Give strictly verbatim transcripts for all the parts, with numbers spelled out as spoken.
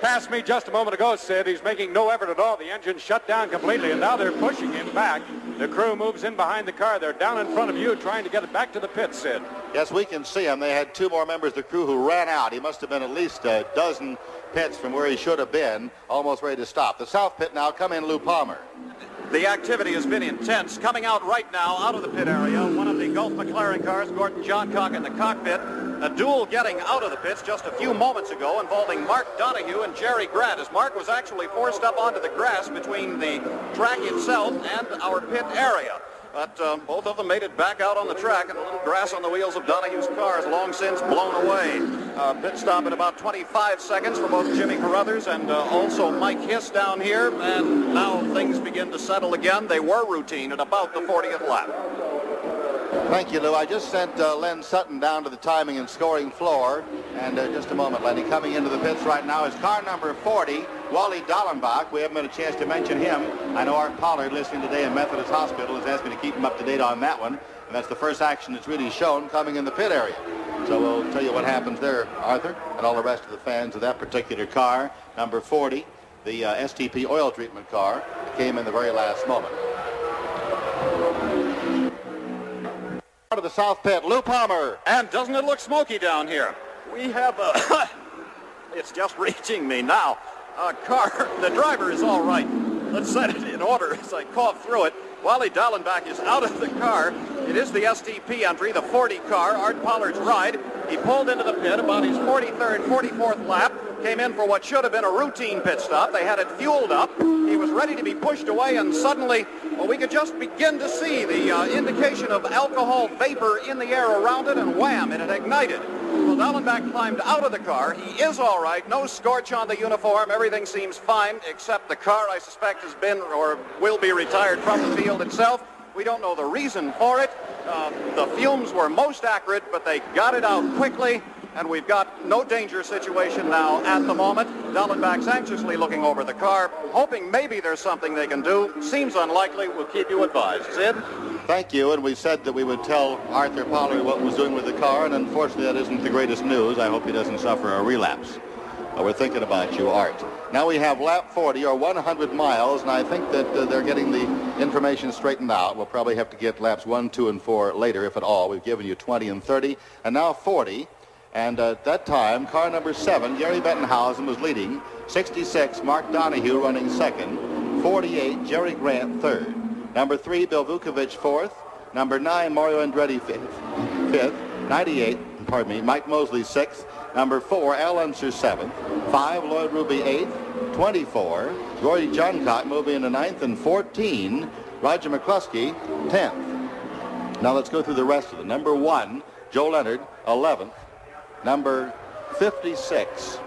past me just a moment ago, Sid. He's making no effort at all. The engine shut down completely, and now they're pushing him back. The crew moves in behind the car. They're down in front of you trying to get it back to the pit, Sid. Yes, we can see him. They had two more members of the crew who ran out. He must have been at least a dozen pits from where he should have been, almost ready to stop. The south pit now, come in, Lou Palmer. The activity has been intense. Coming out right now out of the pit area, one of the Gulf McLaren cars, Gordon Johncock in the cockpit. A duel getting out of the pits just a few moments ago involving Mark Donohue and Jerry Grant, as Mark was actually forced up onto the grass between the track itself and our pit area. But uh, both of them made it back out on the track, and a little grass on the wheels of Donohue's car is long since blown away. Uh, pit stop at about twenty-five seconds for both Jimmy Carruthers and uh, also Mike Hiss down here, and now things begin to settle again. They were routine at about the fortieth lap. Thank you, Lou. I just sent uh, Len Sutton down to the timing and scoring floor. And uh, just a moment, Lenny. Coming into the pits right now is car number forty, Wally Dallenbach. We haven't had a chance to mention him. I know Art Pollard, listening today in Methodist Hospital, has asked me to keep him up to date on that one. And that's the first action that's really shown coming in the pit area. So we'll tell you what happens there, Arthur, and all the rest of the fans of that particular car. Number forty, the uh, S T P oil treatment car, came in the very last moment. Out of the south pit, Lou Palmer. And doesn't it look smoky down here? We have a... it's just reaching me now. A car. The driver is all right. Let's set it in order as I cough through it. Wally Dallenbach is out of the car. It is the S T P entry, the forty car, Art Pollard's ride. He pulled into the pit about his forty-third, forty-fourth lap. Came in for what should have been a routine pit stop. They had it fueled up. He was ready to be pushed away, and suddenly, well, we could just begin to see the uh, indication of alcohol vapor in the air around it, and wham, it had ignited. Well, Dallenbach climbed out of the car. He is all right. No scorch on the uniform. Everything seems fine, except the car, I suspect, has been or will be retired from the field itself. We don't know the reason for it. Uh, the fumes were most accurate, but they got it out quickly. And we've got no danger situation now at the moment. Dallenbach's anxiously looking over the car, hoping maybe there's something they can do. Seems unlikely. We'll keep you advised. Sid? Thank you, and we said that we would tell Arthur Pollard what was doing with the car, and unfortunately that isn't the greatest news. I hope he doesn't suffer a relapse. Uh, we're thinking about you, Art. Now we have lap forty, or one hundred miles, and I think that uh, they're getting the information straightened out. We'll probably have to get laps one, two, and four later, if at all. We've given you twenty and thirty, and now forty. And uh, at that time, car number seven, Gary Bettenhausen, was leading. sixty-six, Mark Donohue running second. forty-eight, Jerry Grant third. Number three, Bill Vukovich fourth. Number nine, Mario Andretti fifth. fifth. ninety-eight, pardon me, Mike Mosley sixth. Number four, Al Unser seventh. Five, Lloyd Ruby eighth. twenty-four, Gordon Johncock moving into ninth. And fourteen, Roger McCluskey tenth. Now let's go through the rest of them. Number one, Joe Leonard eleventh. Number fifty-six,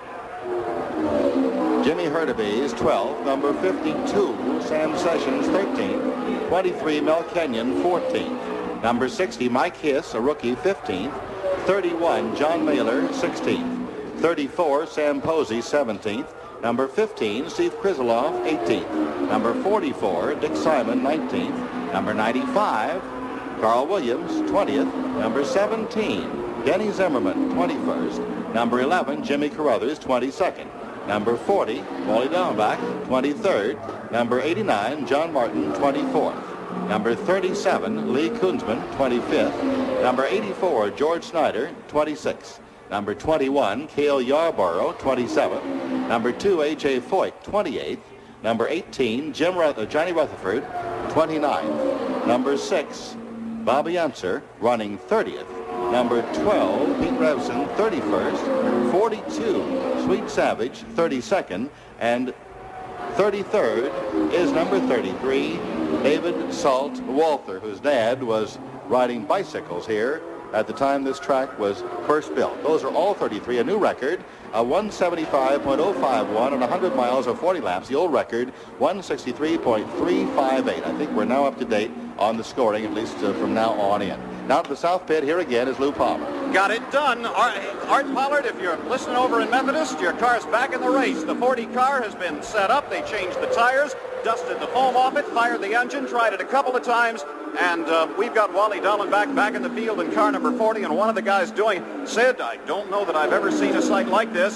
Jimmy Hurtubise twelfth. Number fifty-two, Sam Sessions thirteenth. twenty-three, Mel Kenyon fourteenth. Number sixty, Mike Hiss, a rookie, fifteenth. thirty-one, John Mailer sixteenth. thirty-four, Sam Posey seventeenth. Number fifteen, Steve Krizeloff eighteenth. Number forty-four, Dick Simon nineteenth. Number ninety-five, Carl Williams twentieth. Number seventeen, Denny Zimmerman, twenty-first. Number eleven, Jimmy Carruthers, twenty-second. Number forty, Wally Dallenbach, twenty-third. Number eighty-nine, John Martin, twenty-fourth. Number thirty-seven, Lee Kunzman, twenty-fifth. Number eighty-four, George Snyder, twenty-sixth. Number twenty-one, Cale Yarborough, twenty-seventh. Number two, A J Foyt, twenty-eighth. Number eighteen, Jim Ruth- uh, Johnny Rutherford, twenty-ninth. Number six, Bobby Unser, running thirtieth. Number twelve, Pete Revson, thirty-first. forty-two, Sweet Savage, thirty-second. And thirty-third is number thirty-three, David Salt Walther, whose dad was riding bicycles here at the time this track was first built. Those are all thirty-three, a new record, a one seventy-five point oh five one and one hundred miles or forty laps. The old record, one sixty-three point three five eight. I think we're now up to date on the scoring, at least uh, from now on in. Now to the south pit, here again is Lou Palmer. Got it done. Art, Art Pollard, if you're listening over in Methodist, your car's back in the race. The forty car has been set up. They changed the tires, dusted the foam off it, fired the engine, tried it a couple of times, and uh, we've got Wally Dallenbach back in the field in car number forty, and one of the guys doing, Sid, I don't know that I've ever seen a sight like this.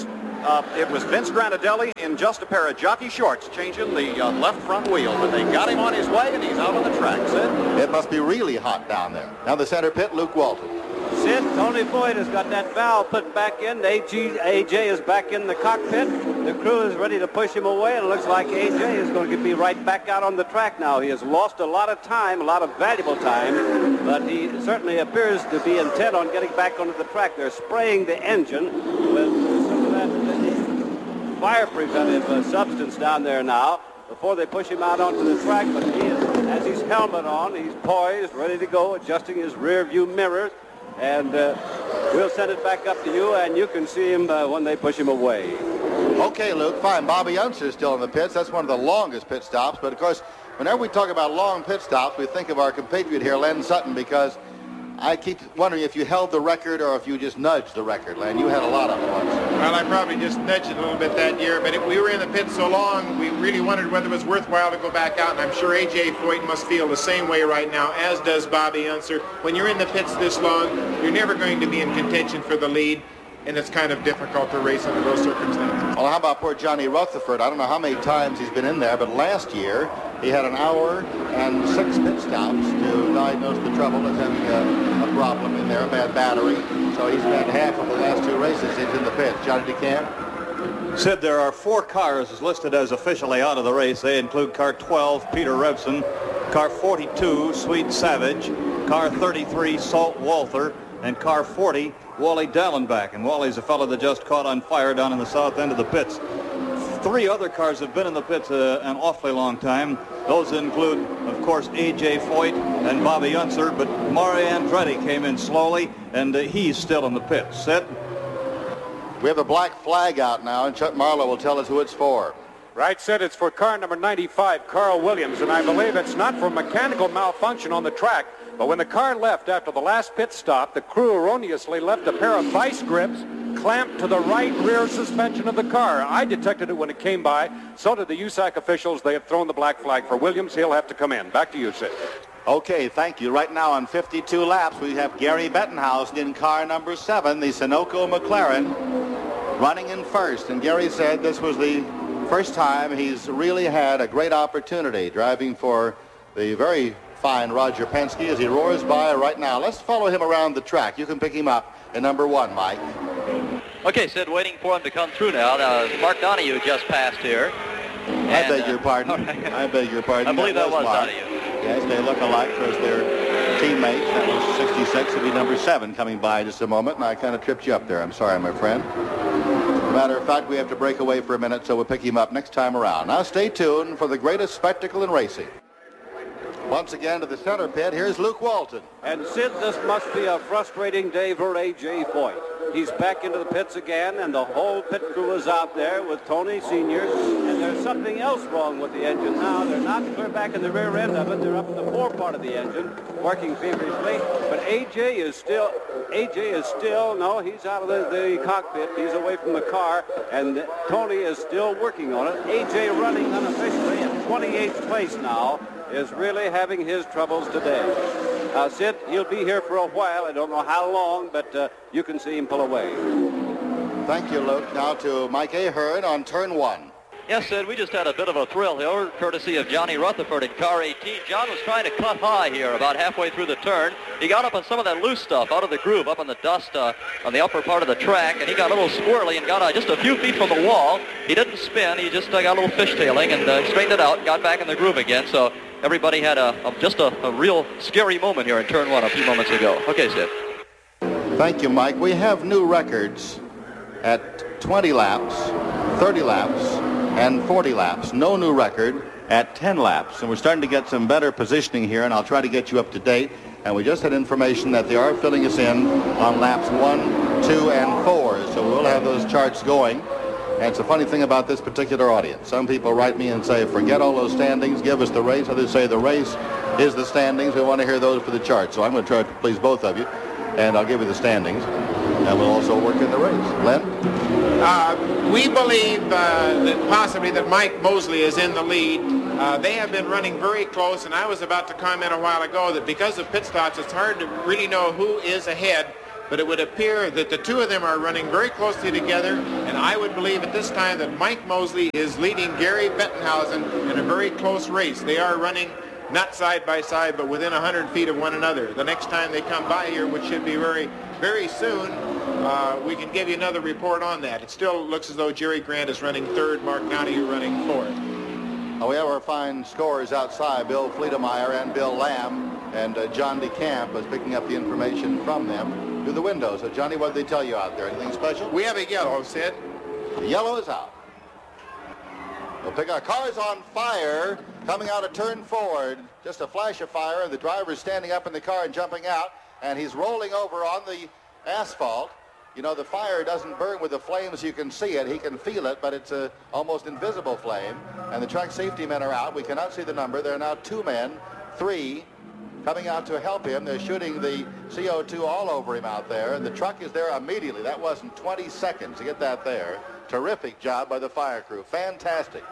Uh, it was Vince Granadelli in just a pair of jockey shorts changing the uh, left front wheel, but they got him on his way, and he's out on the track. Sid? It must be really hot down there. Now the center pit, Luke Walton. Sid, Tony Floyd has got that valve put back in. A J is back in the cockpit. The crew is ready to push him away, and it looks like A J is going to be right back out on the track now. He has lost a lot of time, a lot of valuable time, but he certainly appears to be intent on getting back onto the track. They're spraying the engine with some of that fire preventive uh, substance down there now before they push him out onto the track, but he is, has his helmet on, he's poised, ready to go, adjusting his rear view mirrors. And uh, we'll send it back up to you, and you can see him uh, when they push him away. Okay, Luke, fine. Bobby Unser is still in the pits. That's one of the longest pit stops. But, of course, whenever we talk about long pit stops, we think of our compatriot here, Len Sutton, because I keep wondering if you held the record or if you just nudged the record, Len. You had a lot of them once. Well, I probably just nudged it a little bit that year, but if we were in the pit so long, we really wondered whether it was worthwhile to go back out, and I'm sure A J Foyt must feel the same way right now, as does Bobby Unser. When you're in the pits this long, you're never going to be in contention for the lead, and it's kind of difficult to race under those circumstances. Well, how about poor Johnny Rutherford? I don't know how many times he's been in there, but last year he had an hour and six pit stops to diagnose the trouble as having a, a problem in there, a bad battery. So he's spent half of the last two races he's in the pit. Johnny DeCamp? Sid, there are four cars listed as officially out of the race. They include car twelve, Peter Revson, car forty-two, Swede Savage, car thirty-three, Salt Walther, and car forty, Wally Dallenbach. And Wally's a fellow that just caught on fire down in the south end of the pits. Three other cars have been in the pits uh, an awfully long time. Those include, of course, A J Foyt and Bobby Unser, but Mario Andretti came in slowly, and uh, he's still in the pits. Sid? We have a black flag out now, and Chuck Marlowe will tell us who it's for. Right, Sid, it's for car number ninety-five, Carl Williams, and I believe it's not for mechanical malfunction on the track, but when the car left after the last pit stop, the crew erroneously left a pair of vice grips clamped to the right rear suspension of the car. I detected it when it came by. So did the U S A C officials. They have thrown the black flag for Williams. He'll have to come in. Back to you, Sid. Okay, thank you. Right now on fifty-two laps, we have Gary Bettenhausen in car number seven, the Sunoco McLaren, running in first. And Gary said this was the first time he's really had a great opportunity driving for the very fine Roger Penske as he roars by right now. Let's follow him around the track. You can pick him up in number one, Mike. Okay, Sid, waiting for him to come through now. Now, Mark Donahue just passed here. And, I beg your pardon. Uh, I beg your pardon. I believe that, that was, was Mark. Donahue. Yes, they look alike because they're teammates. That was sixty-six. It'll be number seven coming by in just a moment, and I kind of tripped you up there. I'm sorry, my friend. As a matter of fact, we have to break away for a minute, so we'll pick him up next time around. Now, stay tuned for the greatest spectacle in racing. Once again to the center pit, here's Luke Walton. And Sid, this must be a frustrating day for A J Foyt. He's back into the pits again, and the whole pit crew is out there with Tony Senior. And there's something else wrong with the engine now. They're not clear back in the rear end of it. They're up in the fore part of the engine, working feverishly. But A J is still, A J is still, no, he's out of the, the cockpit. He's away from the car, and Tony is still working on it. A J running unofficially in twenty-eighth place now, is really having his troubles today. Uh, Sid, he'll be here for a while. I don't know how long, but uh, you can see him pull away. Thank you, Luke. Now to Mike Ahern on turn one. Yes, Sid, we just had a bit of a thrill here, courtesy of Johnny Rutherford in car eighteen. John was trying to cut high here about halfway through the turn. He got up on some of that loose stuff out of the groove, up on the dust uh, on the upper part of the track, and he got a little squirrely and got uh, just a few feet from the wall. He didn't spin. He just uh, got a little fishtailing and uh, straightened it out and got back in the groove again. So everybody had a, a just a, a real scary moment here in turn one a few moments ago. Okay, Sid. Thank you, Mike. We have new records at twenty laps, thirty laps, and forty laps. No new record at ten laps. And we're starting to get some better positioning here, and I'll try to get you up to date. And we just had information that they are filling us in on laps one, two, and four. So we'll have those charts going. And it's a funny thing about this particular audience. Some people write me and say, forget all those standings, give us the race. Others say the race is the standings. We want to hear those for the chart. So I'm going to try to please both of you, and I'll give you the standings. And we'll also work in the race. Len? Uh, we believe uh, that possibly that Mike Mosley is in the lead. Uh, they have been running very close, and I was about to comment a while ago that because of pit stops, it's hard to really know who is ahead. but it would appear that the two of them are running very closely together, and I would believe at this time that Mike Mosley is leading Gary Bettenhausen in a very close race. They are running not side by side, but within one hundred feet of one another. The next time they come by here, which should be very, very soon, uh, we can give you another report on that. It still looks as though Jerry Grant is running third, Mark Donahue running fourth. Uh, we have our fine scorers outside, Bill Fleetemeyer and Bill Lamb, and uh, John DeCamp is picking up the information from them through the window. So, Johnny, what did they tell you out there? Anything special? We have a yellow, Sid. The yellow is out. We'll pick our cars on fire, coming out of turn forward. Just a flash of fire, and the driver's standing up in the car and jumping out, and he's rolling over on the asphalt. You know, the fire doesn't burn with the flames. You can see it. He can feel it, but it's a almost invisible flame. And the track safety men are out. We cannot see the number. There are now two men, three, coming out to help him. They're shooting the C O two all over him out there, and the truck is there immediately. That wasn't twenty seconds to get that there. Terrific job by the fire crew. Fantastic.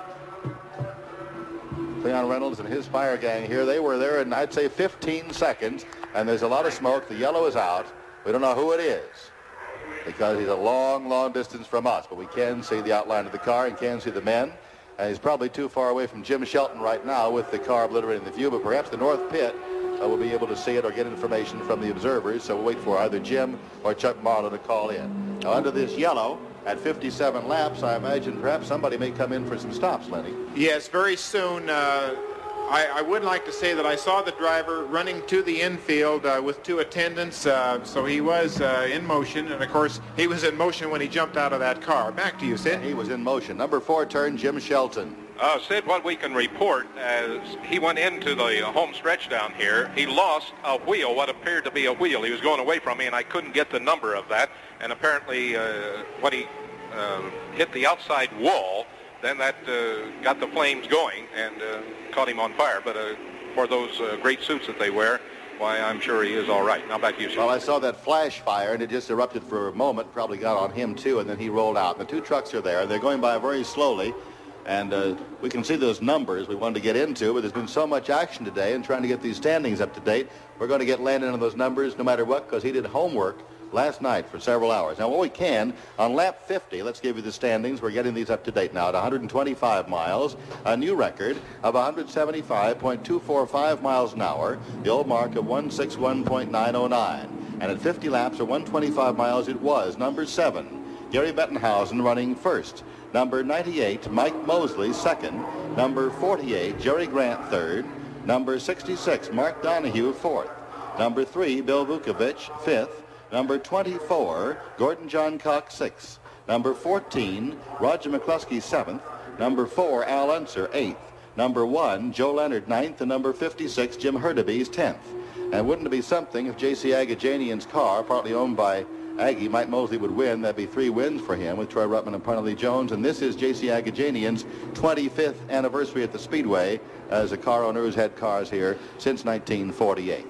Leon Reynolds and his fire gang here, they were there in, I'd say, fifteen seconds, and there's a lot of smoke. The yellow is out. We don't know who it is because he's a long, long distance from us, but we can see the outline of the car and can see the men. And he's probably too far away from Jim Shelton right now with the car obliterating the view, but perhaps the north pit uh, will be able to see it or get information from the observers, so we'll wait for either Jim or Chuck Marlowe to call in. Now, under this yellow, at fifty-seven laps, I imagine perhaps somebody may come in for some stops, Lenny. Yes, very soon. Uh, I, I would like to say that I saw the driver running to the infield uh, with two attendants, uh, so he was uh, in motion, and of course he was in motion when he jumped out of that car. Back to you, Sid. He was in motion. Number four turn, Jim Shelton. Uh, Sid, what we can report as he went into the home stretch down here, he lost a wheel, what appeared to be a wheel. He was going away from me, and I couldn't get the number of that. And apparently, uh, when he uh, hit the outside wall, then that uh, got the flames going and uh, caught him on fire. But uh, for those uh, great suits that they wear, why, I'm sure he is all right. Now back to you, sir. Well, I saw that flash fire, and it just erupted for a moment, probably got on him too, and then he rolled out. The two trucks are there. They're going by very slowly. And uh, we can see those numbers we wanted to get into, but there's been so much action today and trying to get these standings up to date. We're going to get Landon on those numbers no matter what, because he did homework last night for several hours. Now, what we can, on lap fifty, let's give you the standings. We're getting these up to date now at one hundred twenty-five miles, a new record of one hundred seventy-five point two four five miles an hour, the old mark of one sixty-one point nine oh nine. And at fifty laps or one hundred twenty-five miles, it was number seven, Gary Bettenhausen running first. Number ninety-eight, Mike Mosley, second. Number forty-eight, Jerry Grant, third. Number sixty-six, Mark Donahue, fourth. Number three, Bill Vukovich, fifth. Number twenty-four, Gordon John Cox, sixth. Number fourteen, Roger McCluskey, seventh. Number four, Al Unser, eighth. Number one, Joe Leonard, ninth. And number fifty-six, Jim Hurtubise, tenth. And wouldn't it be something if J C Agajanian's car, partly owned by Aggie, Mike Mosley, would win? That'd be three wins for him with Troy Ruttman and Parnelli Jones. And this is J C Agajanian's twenty-fifth anniversary at the Speedway as a car owner who's had cars here since nineteen forty-eight.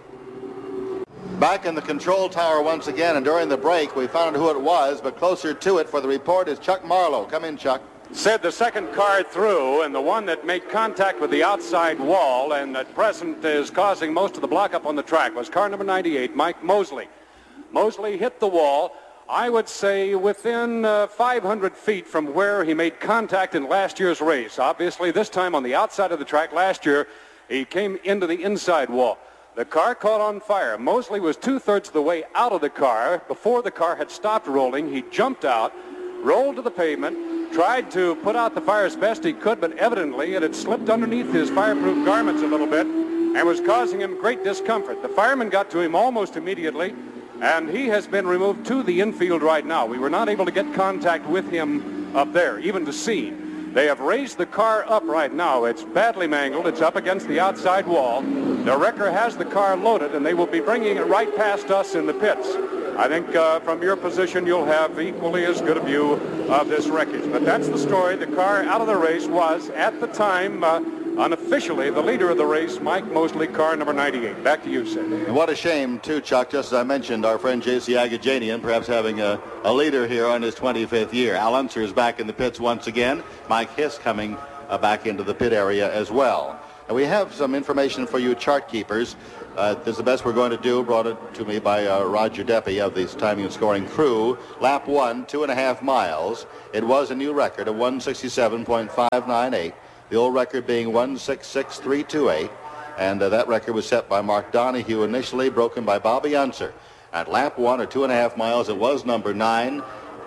Back in the control tower once again, and during the break we found out who it was, but closer to it for the report is Chuck Marlowe. Come in, Chuck. Said the second car through, and the one that made contact with the outside wall and at present is causing most of the block up on the track was car number ninety-eight, Mike Mosley. Mosley hit the wall, I would say, within uh, five hundred feet from where he made contact in last year's race. Obviously, this time on the outside of the track. Last year, he came into the inside wall. The car caught on fire. Mosley was two-thirds of the way out of the car. Before the car had stopped rolling, he jumped out, rolled to the pavement, tried to put out the fire as best he could, but evidently it had slipped underneath his fireproof garments a little bit and was causing him great discomfort. The fireman got to him almost immediately, and he has been removed to the infield right now. We were not able to get contact with him up there, even to see. They have raised the car up right now. It's badly mangled. It's up against the outside wall. The wrecker has the car loaded, and they will be bringing it right past us in the pits. I think uh, from your position, you'll have equally as good a view of this wreckage. But that's the story. The car out of the race was, at the time, uh, unofficially, the leader of the race, Mike Mosley, car number ninety-eight. Back to you, Sid. And what a shame, too, Chuck, just as I mentioned, our friend J C Agajanian perhaps having a, a leader here on his twenty-fifth year. Al Unser is back in the pits once again. Mike Hiss coming uh, back into the pit area as well. And we have some information for you chart keepers. Uh, this is the best we're going to do. Brought it to me by uh, Roger Deppy of the Timing and Scoring crew. Lap one, two and a half miles. It was a new record of one sixty-seven point five nine eight. The old record being one sixty-six point three two eight. And uh, that record was set by Mark Donahue initially, broken by Bobby Unser. At lap one, or two and a half miles, it was number nine,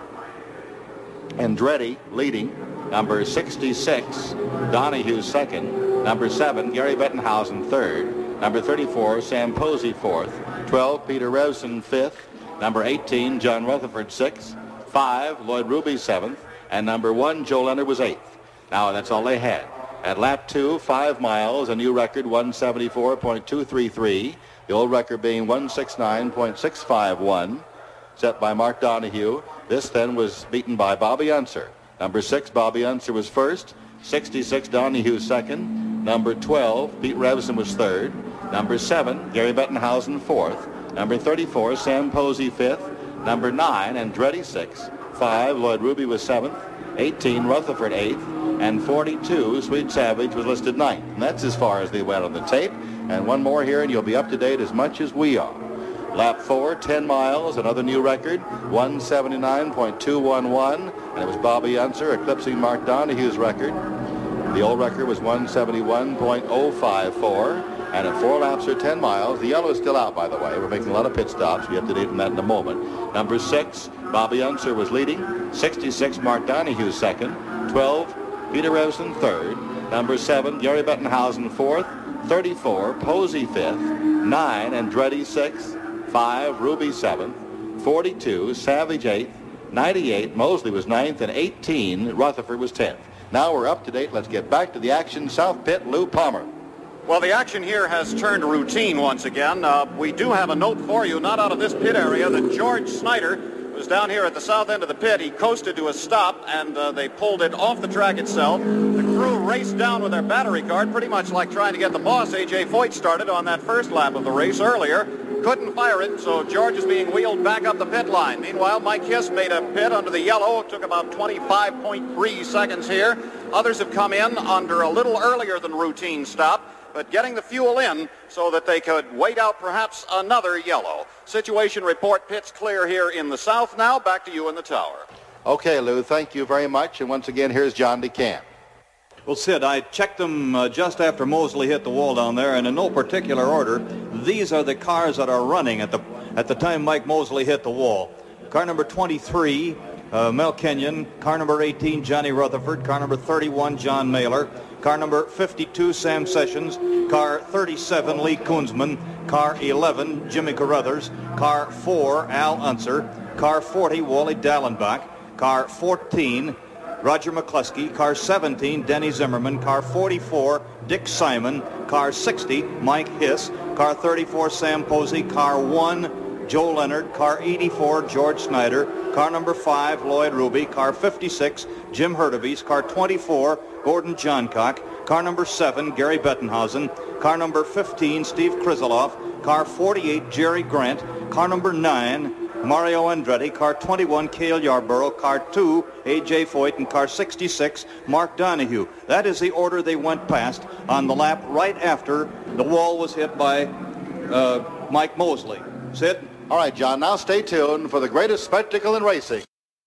Andretti leading. Number sixty-six, Donahue second. Number seven, Gary Bettenhausen third. Number thirty-four, Sam Posey fourth. twelve, Peter Revson fifth. Number eighteen, John Rutherford sixth. five, Lloyd Ruby seventh. And number one, Joe Leonard was eighth. Now, that's all they had. At lap two, five miles, a new record, one seventy-four point two three three. The old record being one sixty-nine point six five one, set by Mark Donahue. This then was beaten by Bobby Unser. Number six, Bobby Unser was first. sixty-six, Donahue second. Number twelve, Pete Revson was third. Number seven, Gary Bettenhausen fourth. Number thirty-four, Sam Posey fifth. Number nine, Andretti sixth. five, Lloyd Ruby was seventh. eighteen, Rutherford eighth. And forty-two, Sweet Savage was listed ninth. And that's as far as they went on the tape. And one more here, and you'll be up to date as much as we are. Lap four, ten miles, another new record, one seventy-nine point two one one. And it was Bobby Unser eclipsing Mark Donahue's record. The old record was one seventy-one point oh five four. And at four laps or ten miles, the yellow is still out, by the way. We're making a lot of pit stops. We have to date on that in a moment. Number six, Bobby Unser was leading. sixty-six, Mark Donahue second. twelve, Peter Revson third. Number seven, Gary Bettenhausen fourth. thirty-four, Posey fifth. nine, Andretti sixth. five, Ruby seventh. forty-two, Savage eighth. ninety-eight, Mosley was ninth. And eighteen, Rutherford was tenth. Now we're up to date. Let's get back to the action. South Pit, Lou Palmer. Well, the action here has turned routine once again. Uh, we do have a note for you, not out of this pit area, that George Snyder was down here at the south end of the pit. He coasted to a stop, and uh, they pulled it off the track itself. The crew raced down with their battery card, pretty much like trying to get the boss, A J Foyt, started on that first lap of the race earlier. Couldn't fire it, so George is being wheeled back up the pit line. Meanwhile, Mike Hiss made a pit under the yellow. It took about twenty-five point three seconds here. Others have come in under a little earlier than routine stop, but getting the fuel in so that they could wait out perhaps another yellow. Situation report, pits clear here in the south now. Back to you in the tower. Okay, Lou, thank you very much. And once again, here's John DeCamp. Well, Sid, I checked them uh, just after Mosley hit the wall down there, and in no particular order, these are the cars that are running at the at the time Mike Mosley hit the wall. Car number twenty-three, uh, Mel Kenyon. Car number eighteen, Johnny Rutherford. Car number thirty-one, John Mailer. Car number fifty-two, Sam Sessions. Car thirty-seven, Lee Koonsman. Car eleven, Jimmy Carruthers. Car four, Al Unser. Car forty, Wally Dallenbach. Car fourteen, Roger McCluskey. Car seventeen, Denny Zimmerman. Car forty-four, Dick Simon. Car sixty, Mike Hiss. Car thirty-four, Sam Posey. Car one, Joe Leonard. Car eighty-four, George Snyder. Car number five, Lloyd Ruby. Car fifty-six, Jim Hurtubise. Car twenty-four, Gordon Johncock. Car number seven, Gary Bettenhausen. Car number fifteen, Steve Krizeloff. Car forty-eight, Jerry Grant. Car number nine, Mario Andretti. Car twenty-one, Cale Yarborough. Car two, A J Foyt. And car sixty-six, Mark Donahue. That is the order they went past on the lap right after the wall was hit by uh, Mike Mosley. Sid? All right, John, now stay tuned for the greatest spectacle in racing.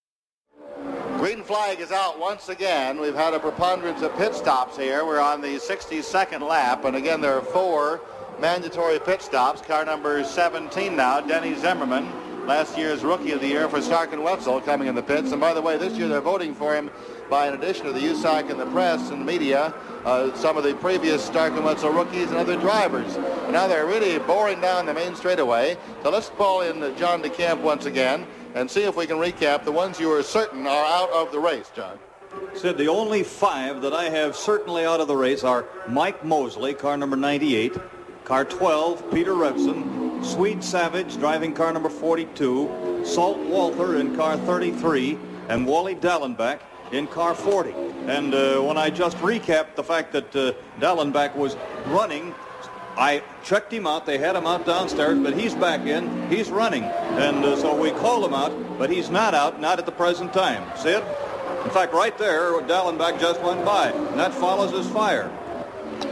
Green flag is out once again. We've had a preponderance of pit stops here. We're on the sixty-second lap, and again, there are four mandatory pit stops. Car number seventeen now, Denny Zimmerman, last year's Rookie of the Year for Stark and Wetzel, coming in the pits. And by the way, this year they're voting for him by, in addition to the U S A C and the press and the media, uh, some of the previous Stark and Wetzel rookies and other drivers. And now they're really boring down the main straightaway. So let's call in uh, John DeCamp once again and see if we can recap the ones you are certain are out of the race, John. Sid, the only five that I have certainly out of the race are Mike Mosley, car number ninety-eight, car twelve, Peter Revson, Swede Savage, driving car number forty-two, Salt Walther in car thirty-three, and Wally Dallenbach in car forty. And uh, when I just recapped the fact that uh, Dallenbach was running, I checked him out. They had him out downstairs, but he's back in. He's running. And uh, so we called him out, but he's not out, not at the present time. Sid? In fact, right there, Dallenbach just went by, and that follows his fire.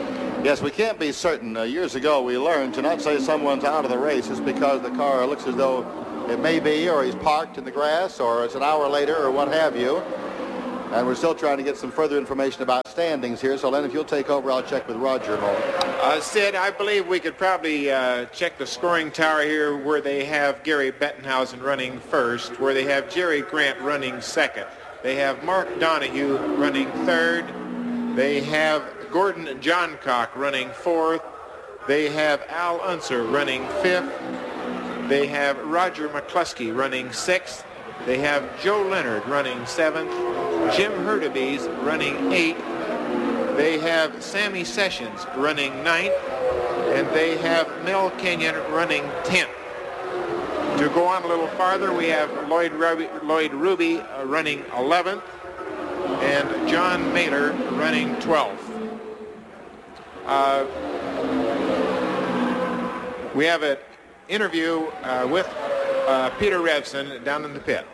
Yes, we can't be certain. Uh, years ago, we learned to not say someone's out of the race just because the car looks as though it may be, or he's parked in the grass, or it's an hour later, or what have you. And we're still trying to get some further information about standings here. So, Len, if you'll take over, I'll check with Roger a moment. Uh, Sid, I believe we could probably uh, check the scoring tower here where they have Gary Bettenhausen running first, where they have Jerry Grant running second. They have Mark Donahue running third. They have Gordon Johncock running fourth. They have Al Unser running fifth. They have Roger McCluskey running sixth. They have Joe Leonard running seventh. Jim Hurtubise running eighth. They have Sammy Sessions running ninth. And they have Mel Kenyon running tenth. To go on a little farther, we have Lloyd Ruby, Lloyd Ruby uh, running eleventh. And John Mailer running twelfth. Uh, we have an interview uh, with uh, Peter Revson down in the pit.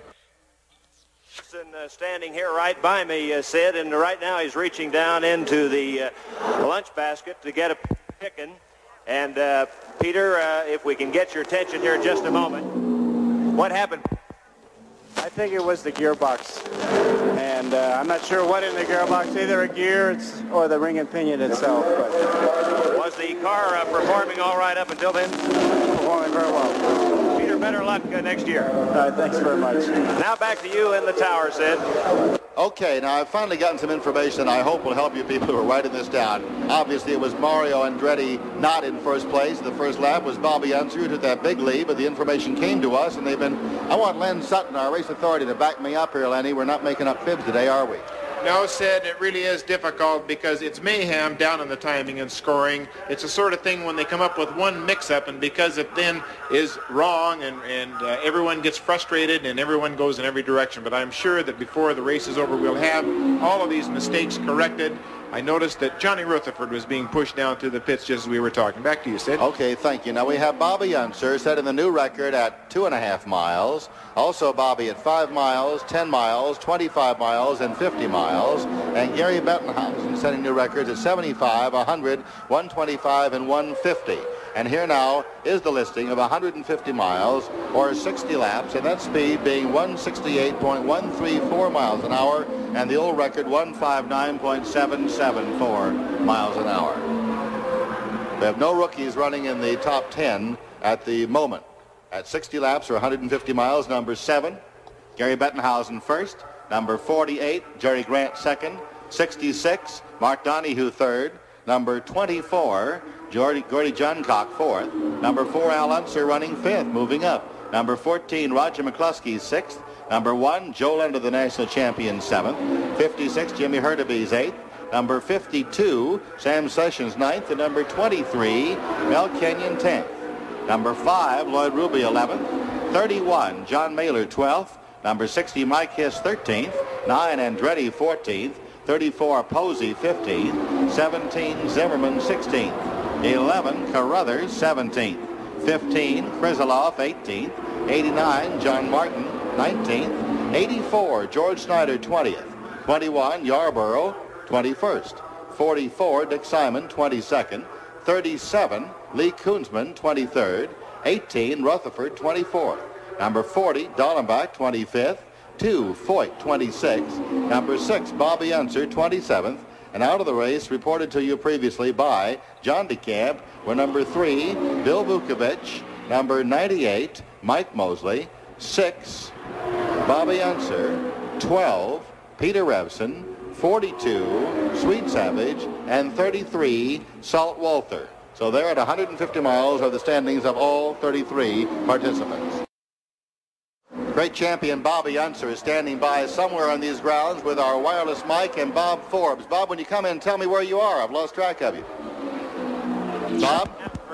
Uh, standing here right by me, uh, Sid, and right now he's reaching down into the uh, lunch basket to get a chicken. And uh, Peter, uh, if we can get your attention here in just a moment, what happened? I think it was the gearbox, and uh, I'm not sure what in the gearbox, either a gear it's, or the ring and pinion itself. But was the car uh, performing all right up until then? Performing very well. Peter, better luck uh, next year. All right, thanks very much. Now back to you in the tower, Sid. Okay, now I've finally gotten some information I hope will help you people who are writing this down. Obviously, it was Mario Andretti not in first place. The first lap was Bobby Unser who took that big lead, but the information came to us, and they've been... I want Len Sutton, our race authority, to back me up here, Lenny. We're not making up fibs today, are we? No, Sid, it really is difficult because it's mayhem down in the timing and scoring. It's the sort of thing when they come up with one mix-up, and because it then is wrong and, and uh, everyone gets frustrated and everyone goes in every direction. But I'm sure that before the race is over, we'll have all of these mistakes corrected. I noticed that Johnny Rutherford was being pushed down through the pits just as we were talking. Back to you, Sid. Okay, thank you. Now we have Bobby Unser setting the new record at two and a half miles. Also Bobby at five miles, ten miles, twenty-five miles, and fifty miles. And Gary Bettenhausen setting new records at seventy-five, one hundred, one twenty-five, and one fifty. And here now is the listing of one hundred fifty miles or sixty laps, and that speed being one sixty-eight point one three four miles an hour, and the old record one fifty-nine point seven seven four miles an hour. We have no rookies running in the top ten at the moment. At sixty laps or one hundred fifty miles, number seven, Gary Bettenhausen first. Number forty-eight, Jerry Grant second. sixty-six, Mark Donahue third. Number twenty-four, Gordy, Gordy Johncock fourth. Number four, Al Unser running fifth, moving up. Number fourteen, Roger McCluskey sixth. Number one, Joe Leonard, the national champion, seventh. fifty-six, Jimmy Hurtubise eighth. Number fifty-two, Sam Sessions ninth. And number twenty-three, Mel Kenyon tenth. Number five, Lloyd Ruby eleventh. thirty-one, John Mailer twelfth. Number sixty, Mike Hiss thirteenth. nine, Andretti fourteenth. thirty-four, Posey fifteenth. seventeen, Zimmerman sixteenth. eleven, Carruthers seventeenth. fifteen, Krizzaloff eighteenth. eighty-nine, John Martin nineteenth. eighty-four, George Snyder twentieth. twenty-one, Yarborough twenty-first. forty-four, Dick Simon twenty-second. thirty-seven, Lee Koonsman twenty-third. eighteen, Rutherford twenty-fourth. Number forty, Dallenbach twenty-fifth. two, Foyt twenty-sixth. Number six, Bobby Unser twenty-seventh. And out of the race, reported to you previously by John DeCamp, were number three, Bill Vukovich. Number ninety-eight, Mike Mosley. six, Bobby Unser. twelve, Peter Revson. forty-two, Sweet Savage. And thirty-three, Salt Walther. So they're at one hundred fifty miles are the standings of all thirty-three participants. Great champion Bobby Unser is standing by somewhere on these grounds with our wireless mic and Bob Forbes. Bob, when you come in, tell me where you are. I've lost track of you. Bob?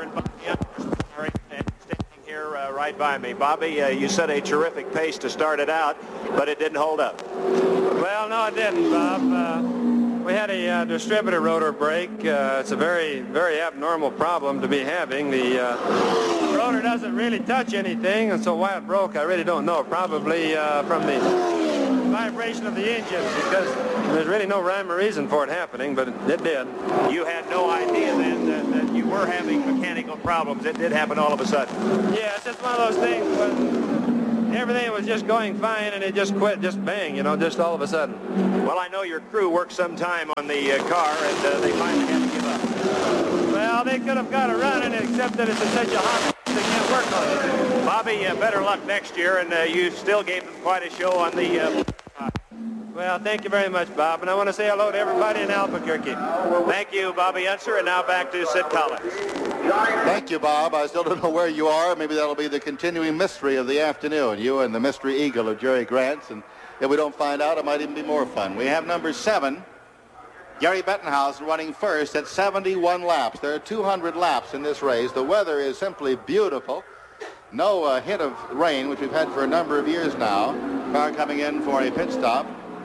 Standing here uh, right by me. Bobby, uh, you set a terrific pace to start it out, but it didn't hold up. Well, no, it didn't, Bob. Uh, we had a uh, distributor rotor break. Uh, it's a very, very abnormal problem to be having. The uh, rotor doesn't really touch anything, and so why it broke, I really don't know. Probably uh, from the vibration of the engine, because There's really no rhyme or reason for it happening, but it, it did. You had no idea then that, that you were having mechanical problems. It did happen all of a sudden. Yeah, it's just one of those things when everything was just going fine and it just quit, just bang, you know, just all of a sudden. Well, I know your crew worked some time on the uh, car, and uh, they finally had to give up. Well, they could have got it running, except that it's in such a hot they can't work on it. Bobby, uh, better luck next year, and uh, you still gave them quite a show on the... Uh, Well, thank you very much, Bob, and I want to say hello to everybody in Albuquerque. Thank you, Bobby Unser, and now back to Sid Collins. Thank you, Bob. I still don't know where you are. Maybe that'll be the continuing mystery of the afternoon, you and the Mystery Eagle of Jerry Grants, and if we don't find out, it might even be more fun. We have number seven, Gary Bettenhausen, running first at seventy-one laps. There are two hundred laps in this race. The weather is simply beautiful. No uh, hint of rain, which we've had for a number of years now. Car coming in for a pit stop.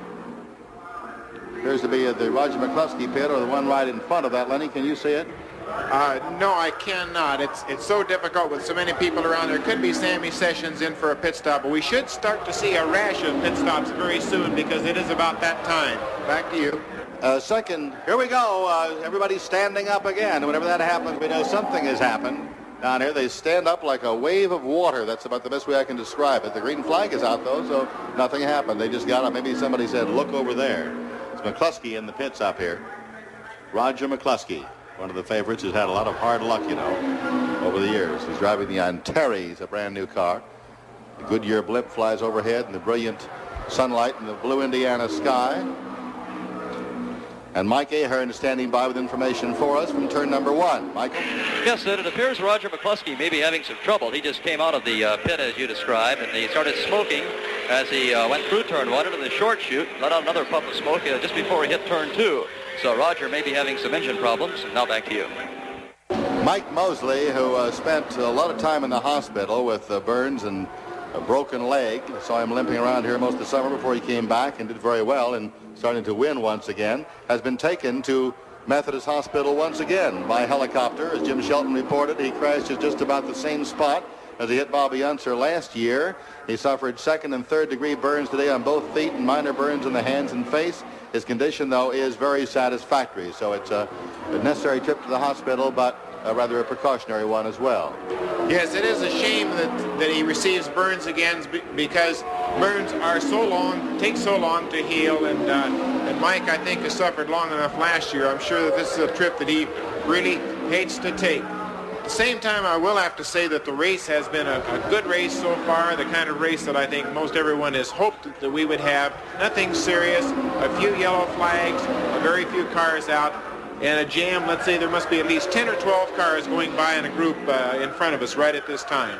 Appears to be at the Roger McCluskey pit, or the one right in front of that. Lenny, can you see it? Uh, no, I cannot. It's it's so difficult with so many people around. There could be Sammy Sessions in for a pit stop, but we should start to see a rash of pit stops very soon because it is about that time. Back to you. Uh, second, here we go. Uh, everybody's standing up again. Whenever that happens, we know something has happened. Down here, they stand up like a wave of water. That's about the best way I can describe it. The green flag is out, though, so nothing happened. They just got up. Maybe somebody said, look over there. It's McCluskey in the pits up here. Roger McCluskey, one of the favorites, who's had a lot of hard luck, you know, over the years. He's driving the Antares, a brand new car. The Goodyear blimp flies overhead in the brilliant sunlight in the blue Indiana sky. And Mike Ahern is standing by with information for us from turn number one. Michael? Yes, Sid, it appears Roger McCluskey may be having some trouble. He just came out of the uh, pit, as you described, and he started smoking as he uh, went through turn one into the short chute, let out another puff of smoke uh, just before he hit turn two. So Roger may be having some engine problems. And now back to you. Mike Mosley, who uh, spent a lot of time in the hospital with uh, burns and a broken leg. Saw him limping around here most of the summer before he came back and did very well and starting to win once again, has been taken to Methodist Hospital once again by helicopter. As Jim Shelton reported, he crashed at just about the same spot as he hit Bobby Unser last year. He suffered second and third degree burns today on both feet and minor burns in the hands and face. His condition, though, is very satisfactory, so it's a, a necessary trip to the hospital, but Uh, rather a precautionary one as well. Yes, it is a shame that, that he receives burns again because burns are so long, take so long to heal, and, uh, and Mike, I think, has suffered long enough last year. I'm sure that this is a trip that he really hates to take. At the same time, I will have to say that the race has been a, a good race so far, the kind of race that I think most everyone has hoped that we would have. Nothing serious, a few yellow flags, a very few cars out. And a jam, let's say there must be at least ten or twelve cars going by in a group uh, in front of us right at this time.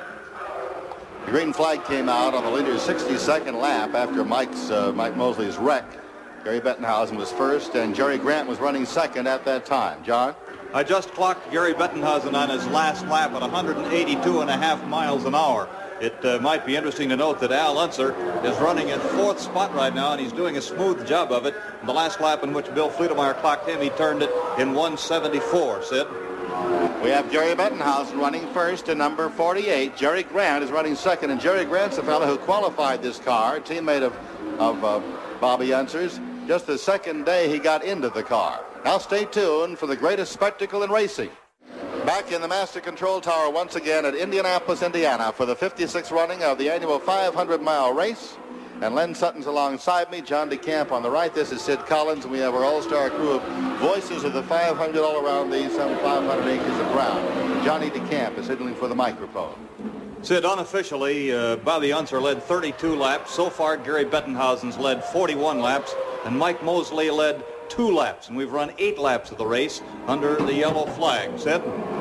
The green flag came out on the leader's sixty-second lap after Mike's uh, Mike Mosley's wreck. Gary Bettenhausen was first, and Jerry Grant was running second at that time. John? I just clocked Gary Bettenhausen on his last lap at one hundred eighty-two and a half miles an hour. It uh, might be interesting to note that Al Unser is running in fourth spot right now, and he's doing a smooth job of it. In the last lap in which Bill Fleetemeyer clocked him, he turned it in one seventy-four, Sid. We have Gary Bettenhausen running first in number forty-eight. Jerry Grant is running second, and Jerry Grant's the fellow who qualified this car, a teammate of, of uh, Bobby Unser's. Just the second day he got into the car. Now stay tuned for the greatest spectacle in racing. Back in the Master Control Tower once again at Indianapolis, Indiana for the fifty-sixth running of the annual five hundred mile race. And Len Sutton's alongside me, John DeCamp on the right. This is Sid Collins, and we have our all-star crew of voices of the five hundred all around these some five hundred acres of ground. Johnny DeCamp is signaling for the microphone. Sid, unofficially, uh, Bobby Unser led thirty-two laps. So far, Gary Bettenhausen's led forty-one laps, and Mike Mosley led two laps, and we've run eight laps of the race under the yellow flag. Sid?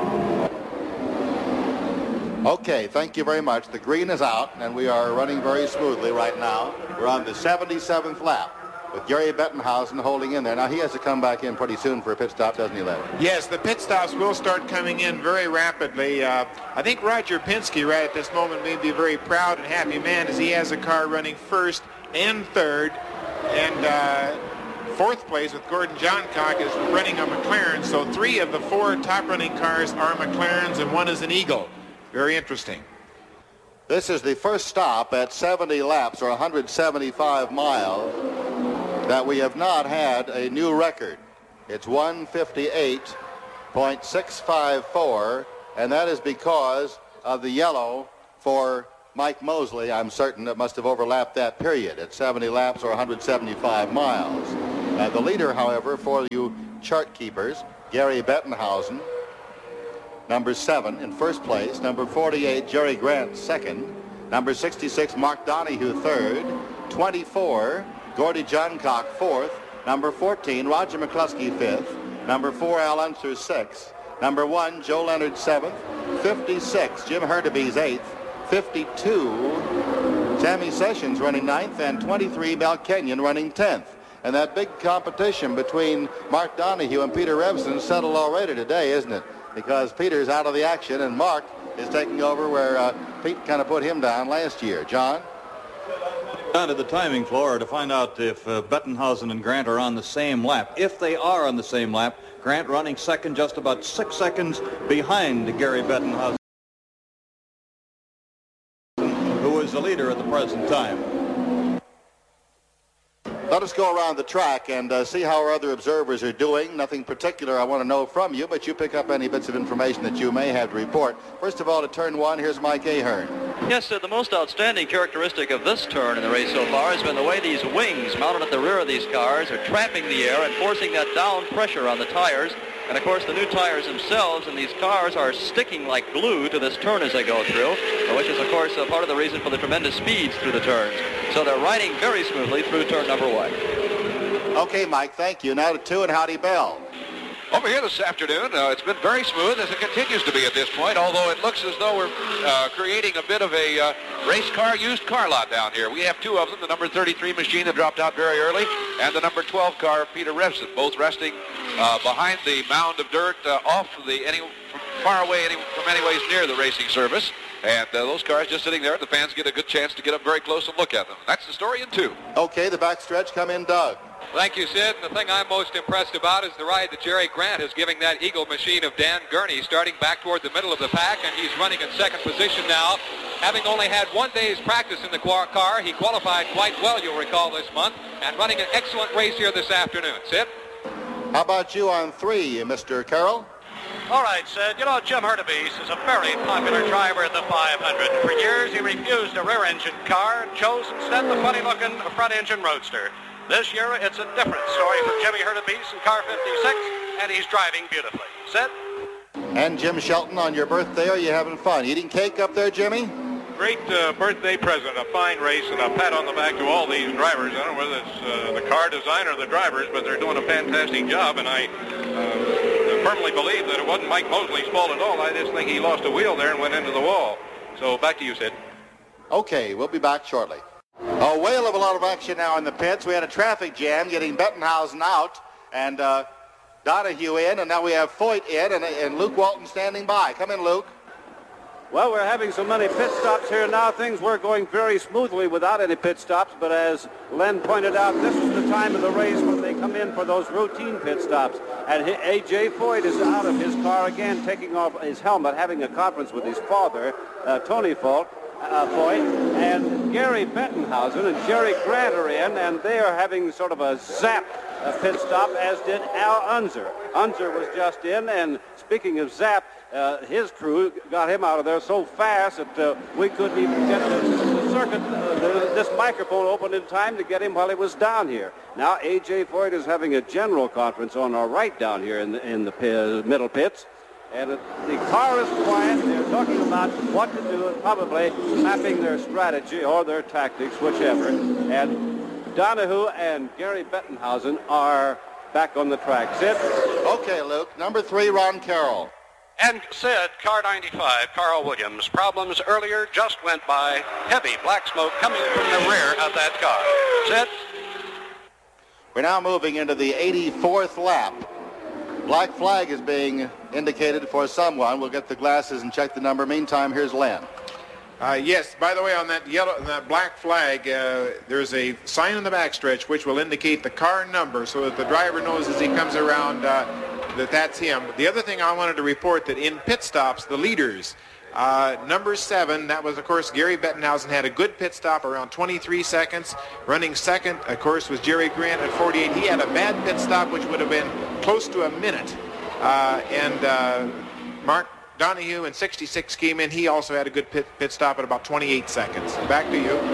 Okay, thank you very much. The green is out, and we are running very smoothly right now. We're on the seventy-seventh lap with Gary Bettenhausen holding in there. Now, he has to come back in pretty soon for a pit stop, doesn't he, Larry? Yes, the pit stops will start coming in very rapidly. Uh, I think Roger Penske right at this moment may be a very proud and happy man as he has a car running first and third. And uh, fourth place with Gordon Johncock is running a McLaren. So three of the four top running cars are McLarens and one is an Eagle. Very interesting. This is the first stop at seventy laps, or one hundred seventy-five miles. that we have not had a new record. It's one fifty-eight point six five four, and that is because of the yellow for Mike Mosley. I'm certain it must have overlapped that period at seventy laps or one hundred seventy-five miles. Uh, the leader, however, for you chart keepers, Gary Bettenhausen, number seven in first place. Number forty-eight, Jerry Grant, second. Number sixty-six, Mark Donahue, third. twenty-four, Gordy Johncock, fourth. Number fourteen, Roger McCluskey, fifth. Number four, Al Unser, sixth. Number one, Joe Leonard, seventh. fifty-six, Jim Hurtubise, eighth. fifty-two, Sammy Sessions running ninth, and twenty-three, Mel Kenyon running tenth. And that big competition between Mark Donahue and Peter Revson settled already today, isn't it? Because Peter's out of the action and Mark is taking over where uh, Pete kind of put him down last year. John? Down to the timing floor to find out if uh, Bettenhausen and Grant are on the same lap. If they are on the same lap, Grant running second, just about six seconds behind Gary Bettenhausen, who is the leader at the present time. Let us go around the track and uh, see how our other observers are doing. Nothing particular I want to know from you, but you pick up any bits of information that you may have to report. First of all, to turn one, here's Mike Ahern. Yes, uh, the most outstanding characteristic of this turn in the race so far has been the way these wings mounted at the rear of these cars are trapping the air and forcing that down pressure on the tires. And, of course, the new tires themselves and these cars are sticking like glue to this turn as they go through, which is, of course, uh, part of the reason for the tremendous speeds through the turns. So they're riding very smoothly through turn number one. Okay, Mike, thank you. Now to two and Howdy Bell. Over here this afternoon, uh, it's been very smooth, as it continues to be at this point, although it looks as though we're uh, creating a bit of a uh, race car, used car lot down here. We have two of them, the number thirty-three machine that dropped out very early, and the number twelve car, Peter Revson, both resting uh, behind the mound of dirt uh, off the any from far away any, from any ways near the racing service. And uh, those cars just sitting there, the fans get a good chance to get up very close and look at them. That's the story in two. Okay, the backstretch, come in, Doug. Thank you, Sid. And the thing I'm most impressed about is the ride that Jerry Grant is giving that Eagle machine of Dan Gurney, starting back toward the middle of the pack, and he's running in second position now. Having only had one day's practice in the car, he qualified quite well, you'll recall, this month, and running an excellent race here this afternoon. Sid? How about you on three, Mister Carroll? All right, Sid. You know, Jim Hurtubise is a very popular driver in the five hundred. For years, he refused a rear-engine car and chose instead the funny-looking front-engine roadster. This year, it's a different story for Jimmy Hurtubise in car fifty-six, and he's driving beautifully. Sid? And Jim Shelton, on your birthday, are you having fun? Eating cake up there, Jimmy? Great uh, birthday present, a fine race, and a pat on the back to all these drivers. I don't know whether it's uh, the car design or the drivers, but they're doing a fantastic job, and I uh, firmly believe that it wasn't Mike Mosley's fault at all. I just think he lost a wheel there and went into the wall. So back to you, Sid. Okay, we'll be back shortly. A whale of a lot of action now in the pits. We had a traffic jam getting Bettenhausen out and uh, Donahue in, and now we have Foyt in and, and Luke Walton standing by. Come in, Luke. Well, we're having so many pit stops here now. Things were going very smoothly without any pit stops, but as Len pointed out, this is the time of the race when they come in for those routine pit stops. And A J Foyt is out of his car again, taking off his helmet, having a conference with his father, uh, Tony Foyt. Uh, Foyt, and Gary Bettenhausen and Jerry Grant are in, and they are having sort of a zap uh, pit stop, as did Al Unser. Unser was just in, and speaking of zap, uh, his crew got him out of there so fast that uh, we couldn't even get the, the circuit, uh, the, this microphone open in time to get him while he was down here. Now A J Foyt is having a general conference on our right down here in the, in the p- middle pits. And the car is quiet. They're talking about what to do and probably mapping their strategy or their tactics, whichever. And Donahue and Gary Bettenhausen are back on the track. Sid? Okay, Luke. Number three, Ron Carroll. And Sid, car ninety-five, Carl Williams. Problems earlier just went by. Heavy black smoke coming from the rear of that car. Sid? We're now moving into the eighty-fourth lap. Black flag is being indicated for someone. We'll get the glasses and check the number. Meantime, here's Len. Uh, yes, by the way, on that yellow, that black flag, uh, there's a sign on the backstretch which will indicate the car number so that the driver knows as he comes around uh, that that's him. The other thing I wanted to report that in pit stops, the leaders, Uh, number seven, that was, of course, Gary Bettenhausen, had a good pit stop around twenty-three seconds. Running second, of course, was Jerry Grant at forty-eight. He had a bad pit stop, which would have been close to a minute. Uh, and uh, Mark Donahue in sixty-six came in. He also had a good pit, pit stop at about twenty-eight seconds. Back to you.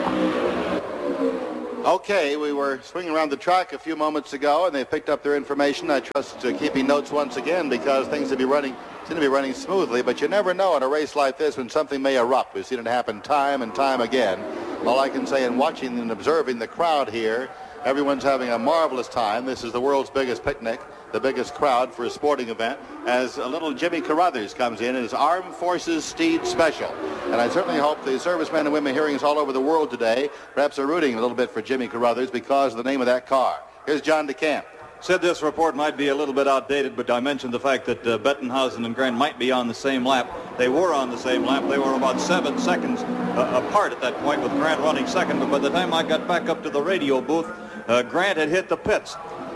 Okay, we were swinging around the track a few moments ago, and they picked up their information. I trust uh, keeping notes once again, because things to be running seem to be running smoothly. But you never know in a race like this when something may erupt. We've seen it happen time and time again. All I can say in watching and observing the crowd here, everyone's having a marvelous time. This is the world's biggest picnic, the biggest crowd for a sporting event, as a little Jimmy Carruthers comes in in his Armed Forces Steed Special. And I certainly hope the servicemen and women hearing us all over the world today perhaps are rooting a little bit for Jimmy Carruthers because of the name of that car. Here's John DeCamp. Said this report might be a little bit outdated, but I mentioned the fact that uh, Bettenhausen and Grant might be on the same lap. They were on the same lap. They were about seven seconds uh, apart at that point, with Grant running second. But by the time I got back up to the radio booth, uh, Grant had hit the pits.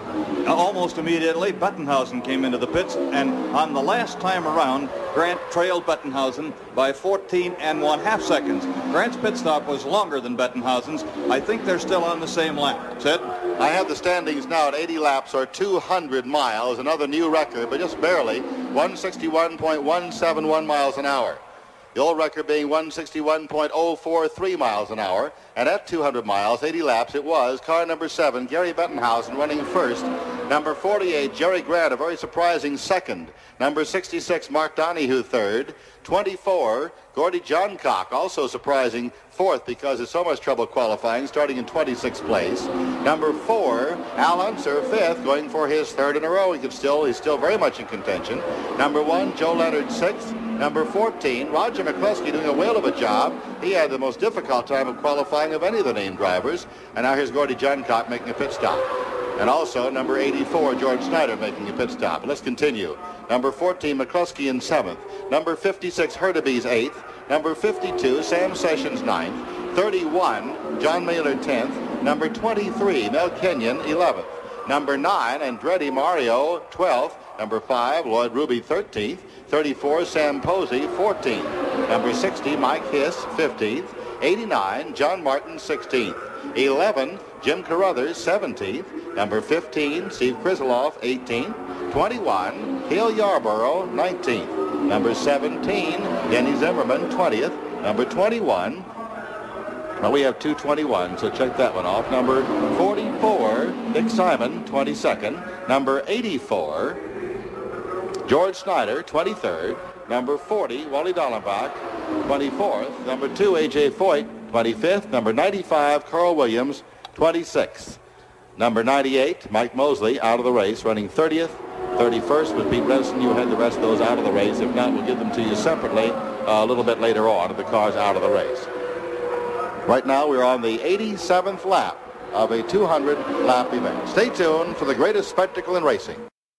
Almost immediately, Bettenhausen came into the pits, and on the last time around, Grant trailed Bettenhausen by fourteen and one half seconds. Grant's pit stop was longer than Bettenhausen's. I think they're still on the same lap. Sid? I have the standings now at eighty laps or two hundred miles, another new record, but just barely, one sixty-one point one seven one miles an hour. The old record being one sixty-one point oh four three miles an hour. And at two hundred miles, eighty laps, it was car number seven, Gary Bettenhausen, running first. Number forty-eight, Jerry Grant, a very surprising second. Number sixty-six, Mark Donahue, third. twenty-four, Gordy Johncock, also surprising, fourth because there's so much trouble qualifying, starting in twenty-sixth place. Number four, Al Unser, fifth, going for his third in a row. He could still, he's still very much in contention. Number one, Joe Leonard, sixth. Number fourteen, Roger McCluskey, doing a whale of a job. He had the most difficult time of qualifying of any of the named drivers. And now here's Gordy Johncock making a pit stop. And also number eighty-four, George Snyder, making a pit stop. Let's continue. Number fourteen, McCluskey in seventh. Number fifty-six, Hurtubise, eighth. Number fifty-two, Sam Sessions, ninth. thirty-one, John Mailer, tenth. Number twenty-three, Mel Kenyon, eleventh. Number nine, Andretti Mario, twelfth. Number five, Lloyd Ruby, thirteenth. thirty-four, Sam Posey, fourteenth. Number sixty, Mike Hiss, fifteenth. eighty-nine, John Martin, sixteenth. eleven, Jim Carruthers, seventeenth. Number fifteen, Steve Krizeloff, eighteenth. twenty-one, Hale Yarborough, nineteenth. Number seventeen, Denny Zimmerman, twentieth. Number twenty-one, well, we have two twenty-one, so check that one off. Number forty-four, Dick Simon, twenty-second. Number eighty-four, George Snyder, twenty-third. Number forty, Wally Dallenbach, twenty-fourth. Number two, A J Foyt, twenty-fifth. Number ninety-five, Carl Williams, twenty-sixth. Number ninety-eight, Mike Mosley, out of the race, running thirtieth. thirty-first was Pete Renson. You had the rest of those out of the race. If not, we'll give them to you separately uh, a little bit later on if the car's out of the race. Right now, we're on the eighty-seventh lap of a two hundred lap event. Stay tuned for the greatest spectacle in racing.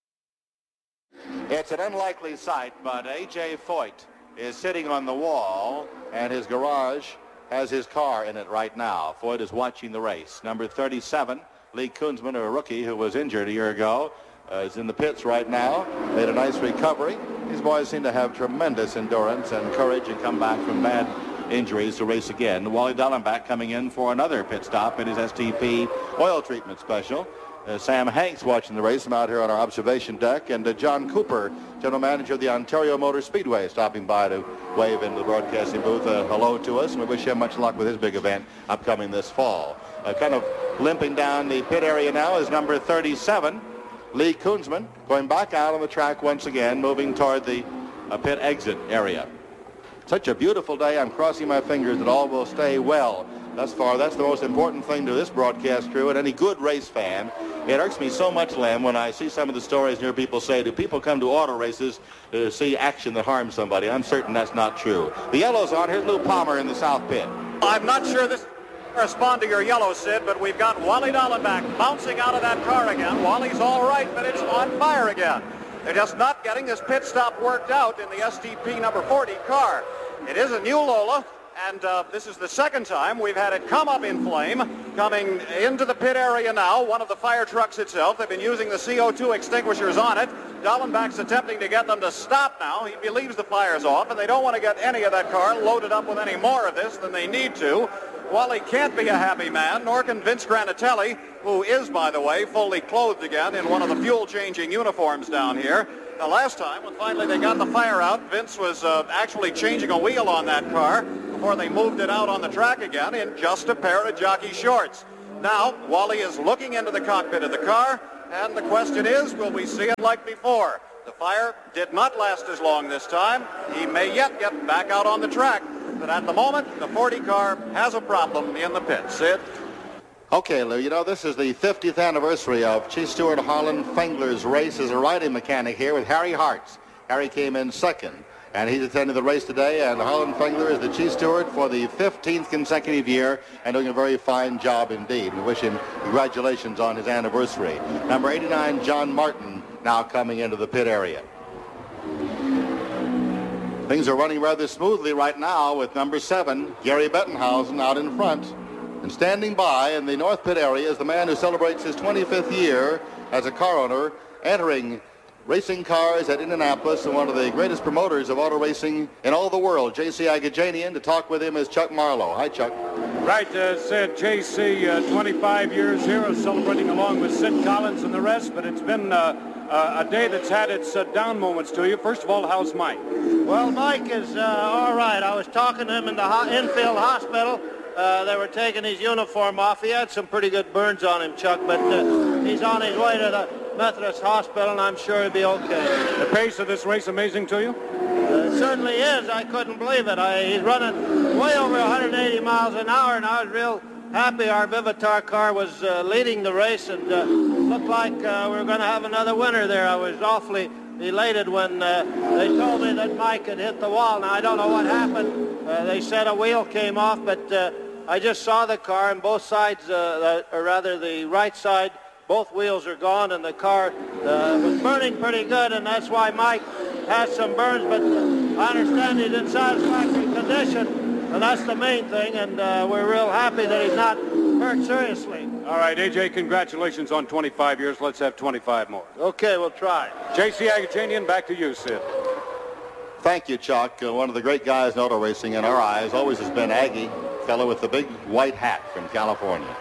It's an unlikely sight, but A J Foyt is sitting on the wall, and his garage has his car in it right now. Foyt is watching the race. Number thirty-seven, Lee Kunzman, a rookie who was injured a year ago, uh, is in the pits right now. Made a nice recovery. These boys seem to have tremendous endurance and courage and come back from bad injuries to race again. Wally Dallenbach coming in for another pit stop in his S T P oil treatment special. Uh, Sam Hanks watching the race. I'm out here on our observation deck. And uh, John Cooper, general manager of the Ontario Motor Speedway, stopping by to wave into the broadcasting booth uh, hello to us. And we wish him much luck with his big event upcoming this fall. Uh, kind of limping down the pit area now is number thirty-seven, Lee Kunzman, going back out on the track once again, moving toward the uh, pit exit area. Such a beautiful day. I'm crossing my fingers that all will stay well. Thus far, that's the most important thing to this broadcast crew and any good race fan. It irks me so much, Lem, when I see some of the stories near people say, do people come to auto races to see action that harms somebody? I'm certain that's not true. The yellow's on. Here's Lou Palmer in the south pit. I'm not sure this correspond to your yellow, Sid, but we've got Wally Dallenbach bouncing out of that car again. Wally's all right, but it's on fire again. They're just not getting this pit stop worked out in the S T P number forty car. It is a new Lola. And uh, this is the second time we've had it come up in flame, coming into the pit area now, one of the fire trucks itself. They've been using the C O two extinguishers on it. Dallenbach's attempting to get them to stop now. He believes the fire's off, and they don't want to get any of that car loaded up with any more of this than they need to. Wally can't be a happy man, nor can Vince Granatelli, who is, by the way, fully clothed again in one of the fuel-changing uniforms down here. The last time, when finally they got the fire out, Vince was uh, actually changing a wheel on that car before they moved it out on the track again in just a pair of jockey shorts. Now, Wally is looking into the cockpit of the car, and the question is, will we see it like before? The fire did not last as long this time. He may yet get back out on the track. But at the moment, the forty car has a problem in the pit. Sid? Okay, Lou, you know, this is the fiftieth anniversary of Chief Stewart Harlan Fengler's race as a riding mechanic here with Harry Hartz. Harry came in second, and he's attending the race today, and Harlan Fengler is the Chief Stewart for the fifteenth consecutive year and doing a very fine job indeed. We wish him congratulations on his anniversary. Number eighty-nine, John Martin, now coming into the pit area. Things are running rather smoothly right now with number seven, Gary Bettenhausen, out in front. And standing by in the North Pit area is the man who celebrates his twenty-fifth year as a car owner, entering racing cars at Indianapolis, and one of the greatest promoters of auto racing in all the world, J C Agajanian. To talk with him is Chuck Marlowe. Hi, Chuck. Right, uh, said J C, uh, twenty-five years here, celebrating along with Sid Collins and the rest, but it's been uh, uh, a day that's had its uh, down moments to you. First of all, how's Mike? Well, Mike is uh, all right. I was talking to him in the ho- infield hospital. Uh, they were taking his uniform off. He had some pretty good burns on him, Chuck, but uh, he's on his way to the Methodist Hospital, and I'm sure he'll be okay. The pace of this race amazing to you? Uh, it certainly is. I couldn't believe it. I, he's running way over one hundred eighty miles an hour, and I was real happy our Vivitar car was uh, leading the race, and uh, looked like uh, we were going to have another winner there. I was awfully elated when uh, they told me that Mike had hit the wall. Now, I don't know what happened. Uh, they said a wheel came off, but uh, I just saw the car, and both sides, uh, or rather the right side, both wheels are gone, and the car uh, was burning pretty good, and that's why Mike has some burns, but I understand he's in satisfactory condition, and that's the main thing, and uh, we're real happy that he's not hurt seriously. All right, A J, congratulations on twenty-five years. Let's have twenty-five more. Okay, we'll try. J C Agajanian, back to you, Sid. Thank you, Chuck. Uh, one of the great guys in auto racing in our eyes always has been Aggie, fellow with the big white hat from California.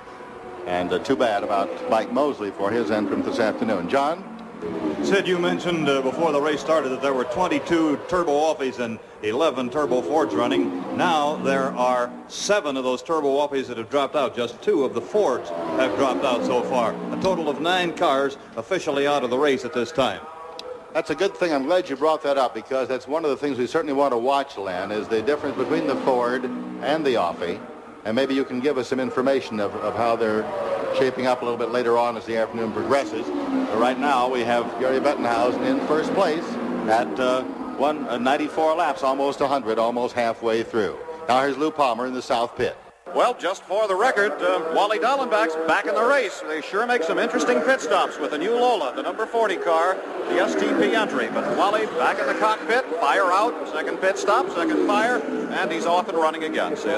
And uh, too bad about Mike Mosley for his entrance this afternoon. John? Sid, you mentioned uh, before the race started that there were twenty-two Turbo Whoppies and eleven Turbo Fords running. Now there are seven of those Turbo Whoppies that have dropped out. Just two of the Fords have dropped out so far. A total of nine cars officially out of the race at this time. That's a good thing. I'm glad you brought that up, because that's one of the things we certainly want to watch, Len, is the difference between the Ford and the Offie. And maybe you can give us some information of, of how they're shaping up a little bit later on as the afternoon progresses. But right now we have Gary Bettenhausen in first place at uh, one, uh, ninety-four laps, almost one hundred, almost halfway through. Now here's Lou Palmer in the south pit. Well, just for the record, uh, Wally Dallenbach's back in the race. They sure make some interesting pit stops with the new Lola, the number forty car, the S T P entry. But Wally back in the cockpit, fire out, second pit stop, second fire, and he's off and running again, Sid.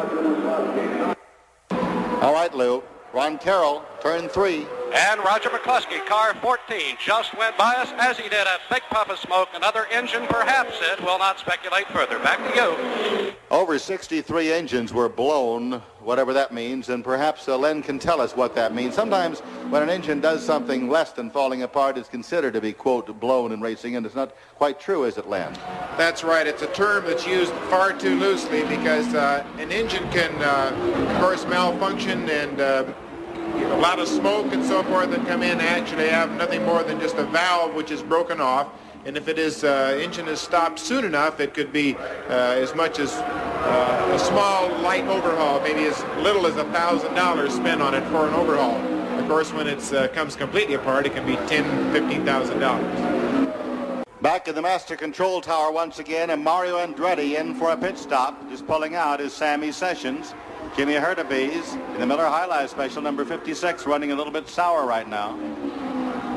All right, Lou. Ron Carroll, turn three. And Roger McCluskey, car fourteen, just went by us as he did a big puff of smoke. Another engine, perhaps, Sid. Will not speculate further. Back to you. Over sixty-three engines were blown, whatever that means, and perhaps uh, Len can tell us what that means. Sometimes when an engine does something less than falling apart, it's considered to be, quote, blown in racing, and it's not quite true, is it, Len? That's right. It's a term that's used far too loosely, because uh, an engine can, uh, of course, malfunction, and uh, a lot of smoke and so forth that come in actually have nothing more than just a valve which is broken off. And if it is uh, engine is stopped soon enough, it could be uh, as much as uh, a small light overhaul, maybe as little as a thousand dollars spent on it for an overhaul. Of course, when it uh, comes completely apart, it can be ten, fifteen thousand dollars. Back in the master control tower once again, and Mario Andretti in for a pit stop. Just pulling out is Sammy Sessions. Jimmy Hurtubise in the Miller High Life Special, number fifty-six, running a little bit sour right now.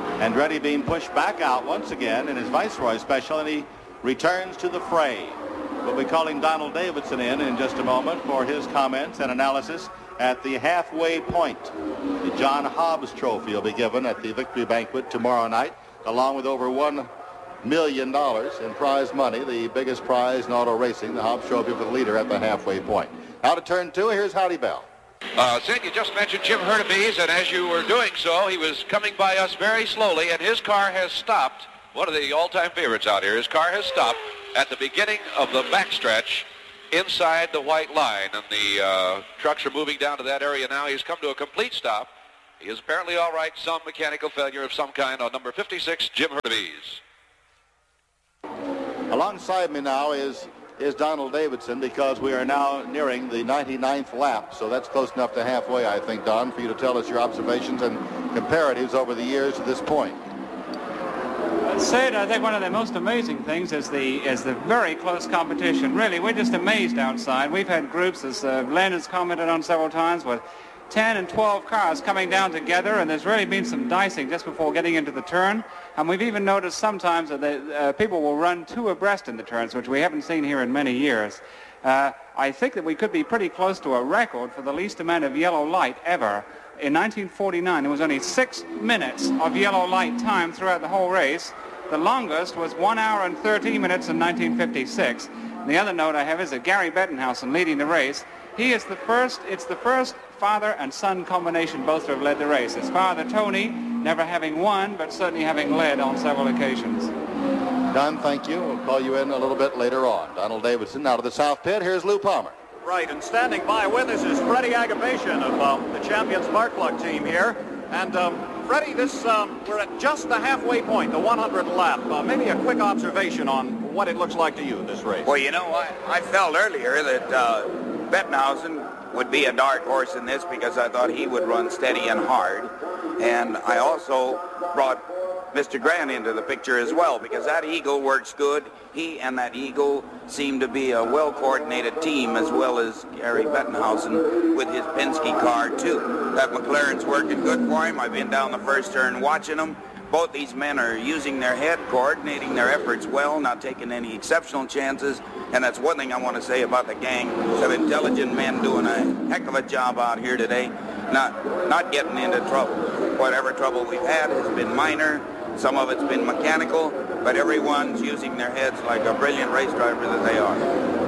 Andretti being pushed back out once again in his Viceroy Special, and he returns to the fray. We'll be calling Donald Davidson in in just a moment for his comments and analysis at the halfway point. The John Hobbs Trophy will be given at the Victory Banquet tomorrow night, along with over one million dollars in prize money, the biggest prize in auto racing, the Hobbs Trophy for the leader at the halfway point. Now to turn two, here's Howdy Bell. Uh, Sid, you just mentioned Jim Hurtubise, and as you were doing so, he was coming by us very slowly, and his car has stopped. One of the all-time favorites out here. His car has stopped at the beginning of the backstretch inside the white line, and the uh, trucks are moving down to that area now. He's come to a complete stop. He is apparently all right. Some mechanical failure of some kind on number fifty-six, Jim Hurtubise. Alongside me now is is Donald Davidson, because we are now nearing the ninety-ninth lap, so that's close enough to halfway, I think, Don, for you to tell us your observations and comparatives over the years to this point. Sid, I think one of the most amazing things is the is the very close competition. Really, we're just amazed outside. We've had groups, as uh, Len has commented on several times, with ten and twelve cars coming down together, and there's really been some dicing just before getting into the turn. And we've even noticed sometimes that the, uh, people will run two abreast in the turns, which we haven't seen here in many years. Uh, I think that we could be pretty close to a record for the least amount of yellow light ever. In nineteen forty-nine, there was only six minutes of yellow light time throughout the whole race. The longest was one hour and thirteen minutes in nineteen fifty-six. And the other note I have is that Gary Bettenhausen leading the race. He is the first, it's the first father and son combination both to have led the race. His father, Tony, never having won, but certainly having led on several occasions. Don, thank you. We'll call you in a little bit later on. Donald Davidson, now to the south pit. Here's Lou Palmer. Right, and standing by with us is Freddie Agabation of um, the Champion Spark Plug team here. And um, Freddie, this um, we're at just the halfway point, the one hundredth lap. Uh, maybe a quick observation on what it looks like to you, this race. Well, you know, I, I felt earlier that uh, Bettenhausen would be a dark horse in this because I thought he would run steady and hard. And I also brought Mister Grant into the picture as well, because that Eagle works good. He and that Eagle seem to be a well-coordinated team, as well as Gary Bettenhausen with his Penske car, too. That McLaren's working good for him. I've been down the first turn watching them. Both these men are using their head, coordinating their efforts well, not taking any exceptional chances. And that's one thing I want to say about the gang. Some intelligent men doing a heck of a job out here today, not, not getting into trouble. Whatever trouble we've had has been minor. Some of it's been mechanical, but everyone's using their heads like a brilliant race driver that they are.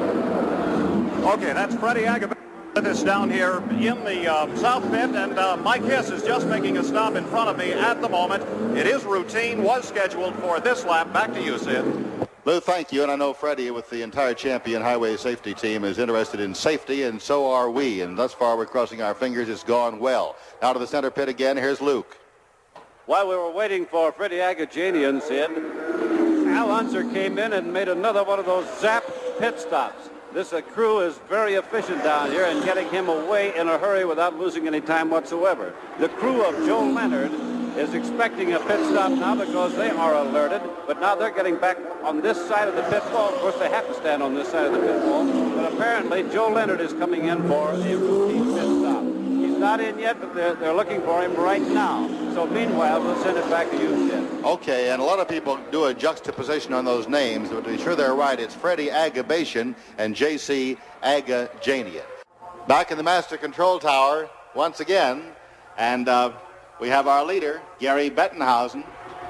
Okay, that's Freddie Agabation with us down here in the uh, south pit, and uh, Mike Hiss is just making a stop in front of me at the moment. It is routine, was scheduled for this lap. Back to you, Sid. Lou, thank you, and I know Freddie with the entire Champion Highway Safety Team is interested in safety, and so are we, and thus far we're crossing our fingers. It's gone well. Now to the center pit again. Here's Luke. While we were waiting for Freddie Agajanian, Sid, Al Unser came in and made another one of those zap pit stops. This uh, crew is very efficient down here in getting him away in a hurry without losing any time whatsoever. The crew of Joe Leonard is expecting a pit stop now because they are alerted, but now they're getting back on this side of the pit wall. Of course, they have to stand on this side of the pit wall, but apparently Joe Leonard is coming in for a routine pit stop. He's not in yet, but they're, they're looking for him right now. So meanwhile, we'll send it back to you, Sid. Okay, and a lot of people do a juxtaposition on those names, but to be sure they're right, it's Freddie Agabation and J C Agajanian. Back in the Master Control Tower once again, and uh, we have our leader, Gary Bettenhausen.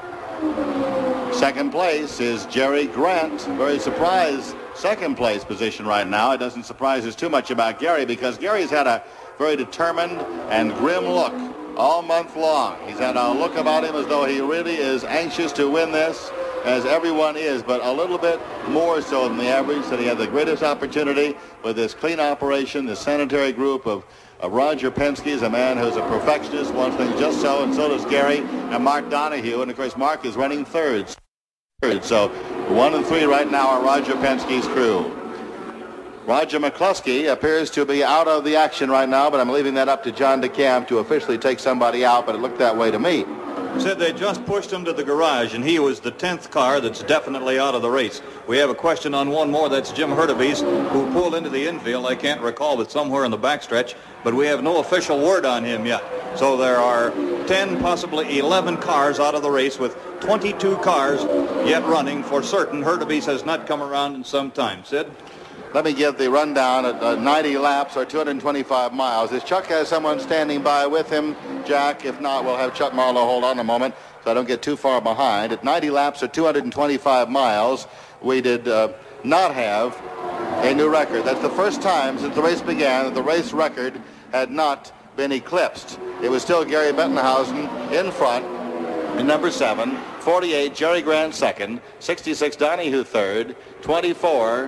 Second place is Jerry Grant. Very surprised second place position right now. It doesn't surprise us too much about Gary, because Gary's had a very determined and grim look all month long. He's had a look about him as though he really is anxious to win this, as everyone is, but a little bit more so than the average. That he had the greatest opportunity with this clean operation, this sanitary group of, of Roger Penske. Is a man who's a perfectionist, wants things just so, and so does Gary and Mark Donahue. And of course, Mark is running thirds. Third. So one and three right now are Roger Penske's crew. Roger McCluskey appears to be out of the action right now, but I'm leaving that up to John DeCamp to officially take somebody out, but it looked that way to me. Said they just pushed him to the garage, and he was the tenth car that's definitely out of the race. We have a question on one more. That's Jim Hurtubise, who pulled into the infield. I can't recall, but somewhere in the backstretch, but we have no official word on him yet. So there are ten, possibly eleven cars out of the race with twenty-two cars yet running for certain. Hurtubise has not come around in some time. Sid? Let me give the rundown at uh, ninety laps or two hundred twenty-five miles. If Chuck has someone standing by with him, Jack, if not, we'll have Chuck Marlowe hold on a moment so I don't get too far behind. At ninety laps or two hundred twenty-five miles, we did uh, not have a new record. That's the first time since the race began that the race record had not been eclipsed. It was still Gary Bettenhausen in front in number seven, forty-eight Jerry Grant second, sixty-six Donahue third, twenty-four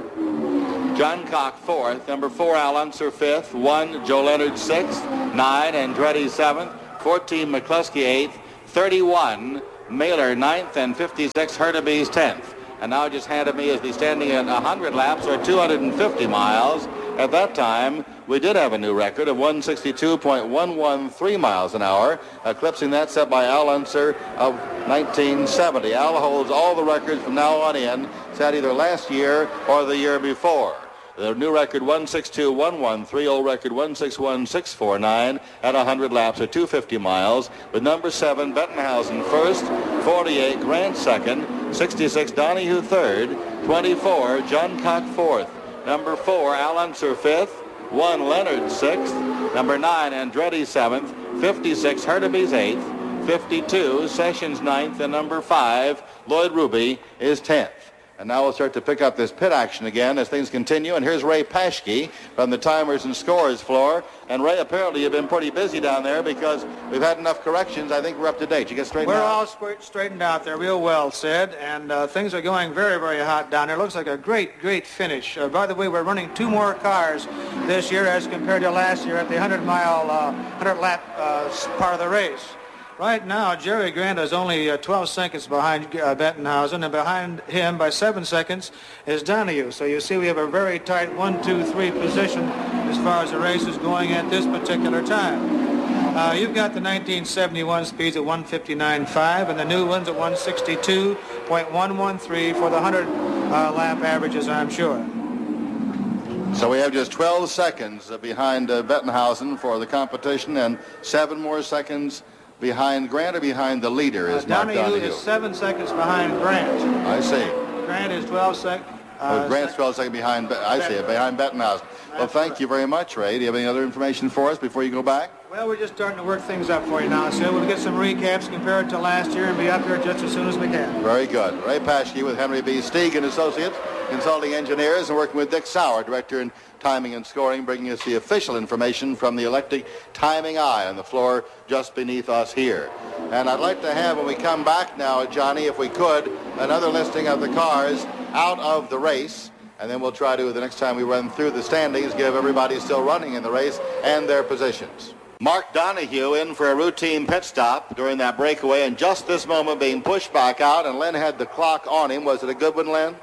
John Cock fourth, number four Al Unser fifth, one Joe Leonard sixth, nine Andretti seventh, fourteen McCluskey eighth, thirty-one Mailer ninth, and fifty-six Hurtubise tenth. And now just handed me as the standing at one hundred laps or two hundred fifty miles. At that time, we did have a new record of one sixty-two point one one three miles an hour, eclipsing that set by Al Unser of nineteen seventy. Al holds all the records from now on in, set either last year or the year before. The new record one sixty-two point one one three, old record one sixty-one point six four nine at one hundred laps or two hundred fifty miles, with number seven Bettenhausen first, forty-eight Grant second, sixty-six Donahue third, twenty-four John Cock fourth, number four Al Unser fifth, one Leonard sixth, number nine Andretti seventh, fifty-six Hurtubise eighth, fifty-two Sessions ninth, and number five Lloyd Ruby is tenth. And now we'll start to pick up this pit action again as things continue. And here's Ray Paschke from the timers and scores floor. And Ray, apparently you've been pretty busy down there because we've had enough corrections. I think we're up to date. You get straightened we're out? We're all stra- straightened out there real well, Sid. And uh, things are going very, very hot down there. Looks like a great, great finish. Uh, by the way, we're running two more cars this year as compared to last year at the hundred-mile, uh, hundred-lap uh, part of the race. Right now, Jerry Grant is only uh, twelve seconds behind uh, Bettenhausen, and behind him by seven seconds is Donahue. So you see we have a very tight one, two, three position as far as the race is going at this particular time. Uh, you've got the nineteen seventy-one speeds at one fifty-nine point five and the new ones at one sixty-two point one one three for the hundred-lap uh, averages, I'm sure. So we have just twelve seconds behind uh, Bettenhausen for the competition and seven more seconds behind Grant or behind the leader is uh, Mark Donahue. Donahue is seven seconds behind Grant. I see. Grant is twelve seconds. Uh, oh, Grant's twelve seconds behind, I see it, behind Bettenhausen. Well, thank you very much, Ray. Do you have any other information for us before you go back? Well, we're just starting to work things up for you now, so we'll get some recaps compared to last year and be up here just as soon as we can. Very good. Ray Paschke with Henry B. Stieg and Associates, consulting engineers, and working with Dick Sauer, director in timing and scoring, bringing us the official information from the Electric Timing Eye on the floor just beneath us here. And I'd like to have, when we come back now, Johnny, if we could, another listing of the cars out of the race. And then we'll try to, the next time we run through the standings, give everybody still running in the race and their positions. Mark Donahue in for a routine pit stop during that breakaway, and just this moment being pushed back out, and Len had the clock on him. Was it a good one, Len?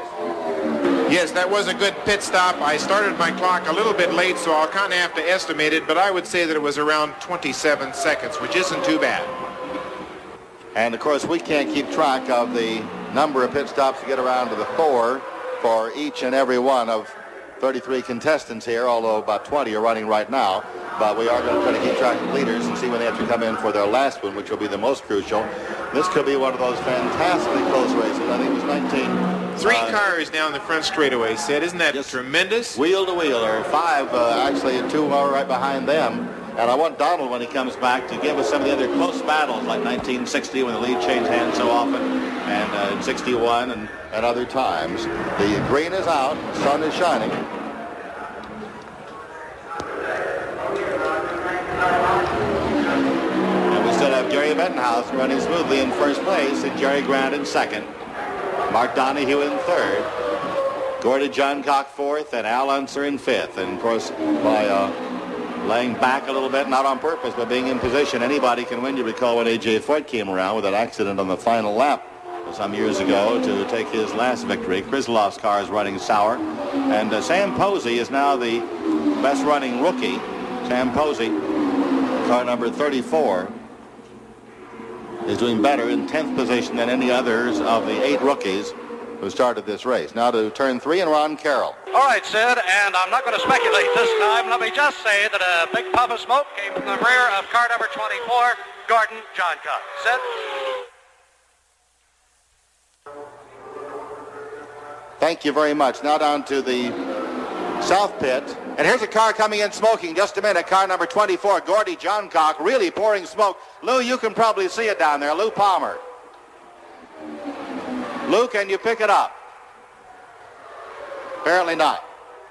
Yes, that was a good pit stop. I started my clock a little bit late, so I'll kind of have to estimate it, but I would say that it was around twenty-seven seconds, which isn't too bad. And, of course, we can't keep track of the number of pit stops to get around to the four for each and every one of thirty-three contestants here, although about twenty are running right now. But we are going to try to keep track of leaders and see when they have to come in for their last one, which will be the most crucial. This could be one of those fantastically close races. I think it was nineteen... Three uh, cars down the front straightaway, Sid. Isn't that tremendous? Wheel to wheel, or five, uh, actually, and two are right behind them. And I want Donald, when he comes back, to give us some of the other close battles, like nineteen sixty, when the lead changed hands so often, and uh, in sixty-one, and at other times. The green is out, the sun is shining. And we still have Gary Bettenhausen running smoothly in first place, and Jerry Grant in second. Mark Donahue in third. Gordy John Cock fourth, and Al Unser in fifth. And, of course, by uh, laying back a little bit, not on purpose, but being in position, anybody can win. You recall when A J Foyt came around with that accident on the final lap some years ago to take his last victory. Krislov's car is running sour. And uh, Sam Posey is now the best running rookie. Sam Posey, car number thirty-four, is doing better in tenth position than any others of the eight rookies who started this race. Now to turn three, and Ron Carroll. All right, Sid, and I'm not going to speculate this time. Let me just say that a big puff of smoke came from the rear of car number twenty-four, Gordon John Cock. Sid? Thank you very much. Now down to the south pit. And here's a car coming in smoking. Just a minute. Car number twenty-four, Gordy Johncock, really pouring smoke. Lou, you can probably see it down there. Lou Palmer. Lou, can you pick it up? Apparently not.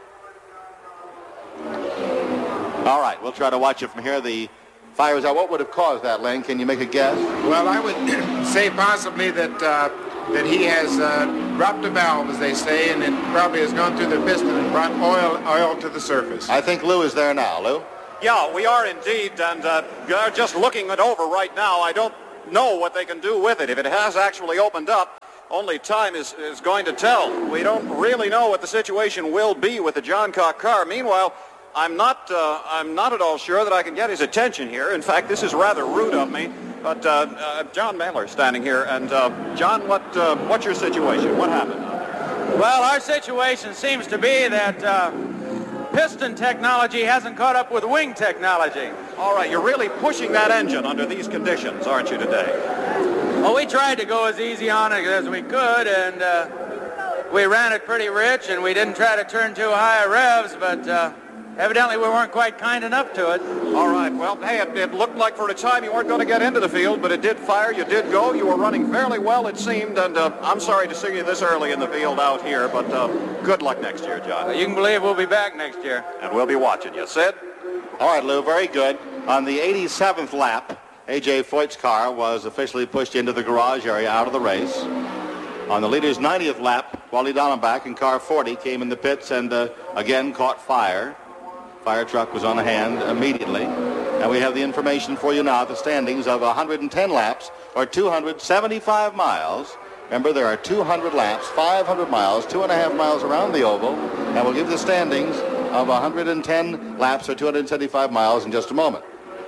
All right, we'll try to watch it from here. The fires out. What would have caused that, Len? Can you make a guess? Well, I would say possibly that uh, that he has uh, dropped a valve, as they say, and it probably has gone through the piston and brought oil oil to the surface. I think Lou is there now. Lou? Yeah, we are indeed, and uh, they're just looking it over right now. I don't know what they can do with it. If it has actually opened up, only time is, is going to tell. We don't really know what the situation will be with the Johncock car. Meanwhile, I'm not, uh, I'm not at all sure that I can get his attention here. In fact, this is rather rude of me. But uh, uh, John Mailer standing here, and uh, John, what, uh, what's your situation? What happened? Well, our situation seems to be that uh, piston technology hasn't caught up with wing technology. All right, you're really pushing that engine under these conditions, aren't you, today? Well, we tried to go as easy on it as we could, and uh, we ran it pretty rich, and we didn't try to turn too high revs, but uh, evidently we weren't quite kind enough to it. All right, well, hey, it, it looked like for a time you weren't going to get into the field, but it did fire, you did go, you were running fairly well, it seemed, and uh, I'm sorry to see you this early in the field out here, but uh, good luck next year, John. You can believe we'll be back next year. And we'll be watching you. Sid? All right, Lou, very good. On the eighty-seventh lap, A J Foyt's car was officially pushed into the garage area out of the race. On the leader's ninetieth lap, Wally Dallenbach in car forty came in the pits and uh, again caught fire. Fire truck was on hand immediately. And we have the information for you now, the standings of one hundred ten laps, or two hundred seventy-five miles. Remember, there are two hundred laps, five hundred miles, two and a half miles around the oval. And we'll give the standings of one hundred ten laps, or two hundred seventy-five miles in just a moment.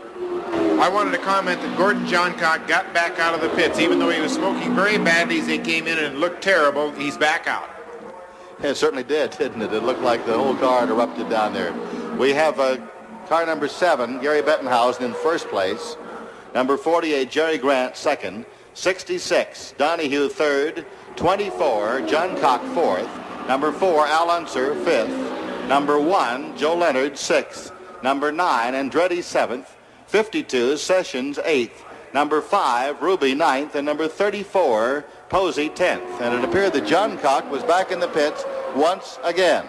I wanted to comment that Gordon Johncock got back out of the pits. Even though he was smoking very badly as he came in and looked terrible, he's back out. It certainly did, didn't it? It looked like the whole car had erupted down there. We have uh, car number seven, Gary Bettenhausen, in first place. Number forty-eight, Jerry Grant, second. sixty-six, Donahue, third. twenty-four, Johncock, fourth. Number four, Al Unser, fifth. Number one, Joe Leonard, sixth. Number nine, Andretti, seventh. fifty-two, Sessions, eighth. Number five, Ruby, ninth. And number thirty-four, Posey, tenth. And it appeared that Johncock was back in the pits once again.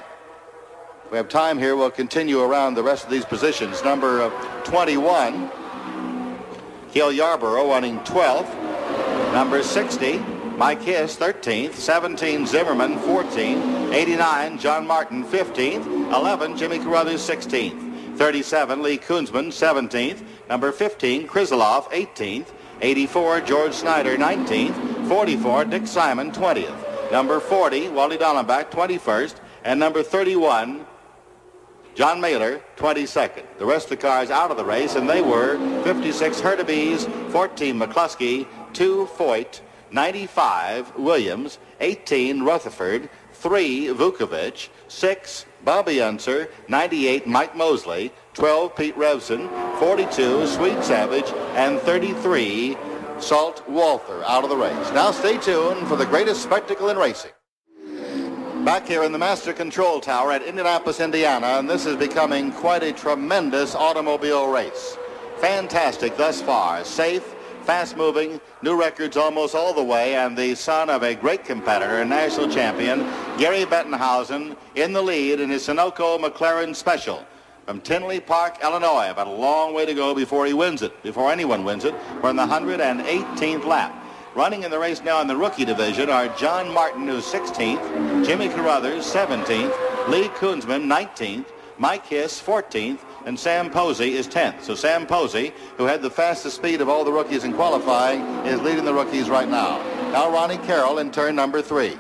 We have time here. We'll continue around the rest of these positions. Number uh, twenty-one, Gil Yarborough, running twelfth. Number sixty, Mike Hiss, thirteenth. seventeen, Zimmerman, fourteenth. eighty-nine, John Martin, fifteenth. eleven, Jimmy Carruthers, sixteenth. thirty-seven, Lee Koonsman, seventeenth. Number fifteen, Krizelov, eighteenth. eighty-four, George Snyder, nineteenth. forty-four, Dick Simon, twentieth. Number forty, Wally Dallenbach, twenty-first. And number thirty-one, John Mailer, twenty-second. The rest of the cars out of the race, and they were fifty-six Hurtubise, fourteen McCluskey, two Foyt, ninety-five Williams, eighteen Rutherford, three Vukovich, six Bobby Unser, ninety-eight Mike Mosley, twelve Pete Revson, forty-two Sweet Savage, and thirty-three Salt Walther out of the race. Now stay tuned for the greatest spectacle in racing. Back here in the Master Control Tower at Indianapolis, Indiana, and this is becoming quite a tremendous automobile race. Fantastic thus far. Safe, fast-moving, new records almost all the way, and the son of a great competitor and national champion, Gary Bettenhausen, in the lead in his Sunoco McLaren Special from Tinley Park, Illinois. About a long way to go before he wins it, before anyone wins it. We're in the one hundred eighteenth lap. Running in the race now in the rookie division are John Martin, who's sixteenth, Jimmy Carruthers, seventeenth, Lee Koonsman, nineteenth, Mike Hiss, fourteenth, and Sam Posey is tenth. So Sam Posey, who had the fastest speed of all the rookies in qualifying, is leading the rookies right now. Now Ronnie Carroll in turn number three.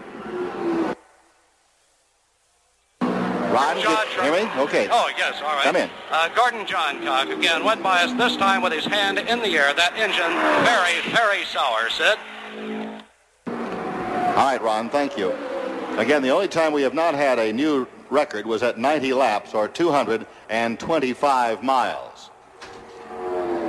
Ron, John, get, hear me? Okay. Oh, yes, all right. Come in. Uh, Gordon Johncock again went by us this time with his hand in the air. That engine very, very sour, Sid. All right, Ron, thank you. Again, the only time we have not had a new record was at ninety laps, or two hundred twenty-five miles.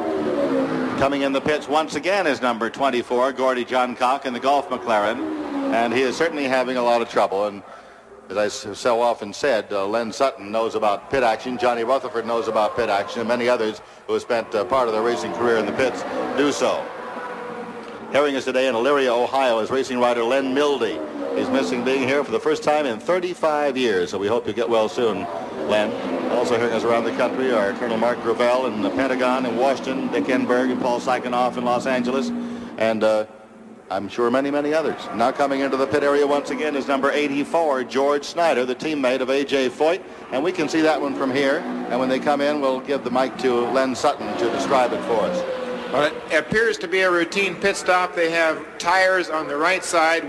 Coming in the pits once again is number twenty-four, Gordy Johncock in the Golf McLaren. And he is certainly having a lot of trouble. And as I so often said, uh, Len Sutton knows about pit action. Johnny Rutherford knows about pit action. And many others who have spent uh, part of their racing career in the pits do so. Carrying us today in Elyria, Ohio, is racing rider Len Mildy. He's missing being here for the first time in thirty-five years, so we hope you get well soon, Len. Also hearing us around the country are Colonel Mark Gravel in the Pentagon in Washington, Dick Enberg and Paul Saikinoff in Los Angeles, and uh, I'm sure many, many others. Now coming into the pit area once again is number eighty-four, George Snyder, the teammate of A J Foyt, and we can see that one from here, and when they come in, we'll give the mic to Len Sutton to describe it for us. Well, it appears to be a routine pit stop. They have tires on the right side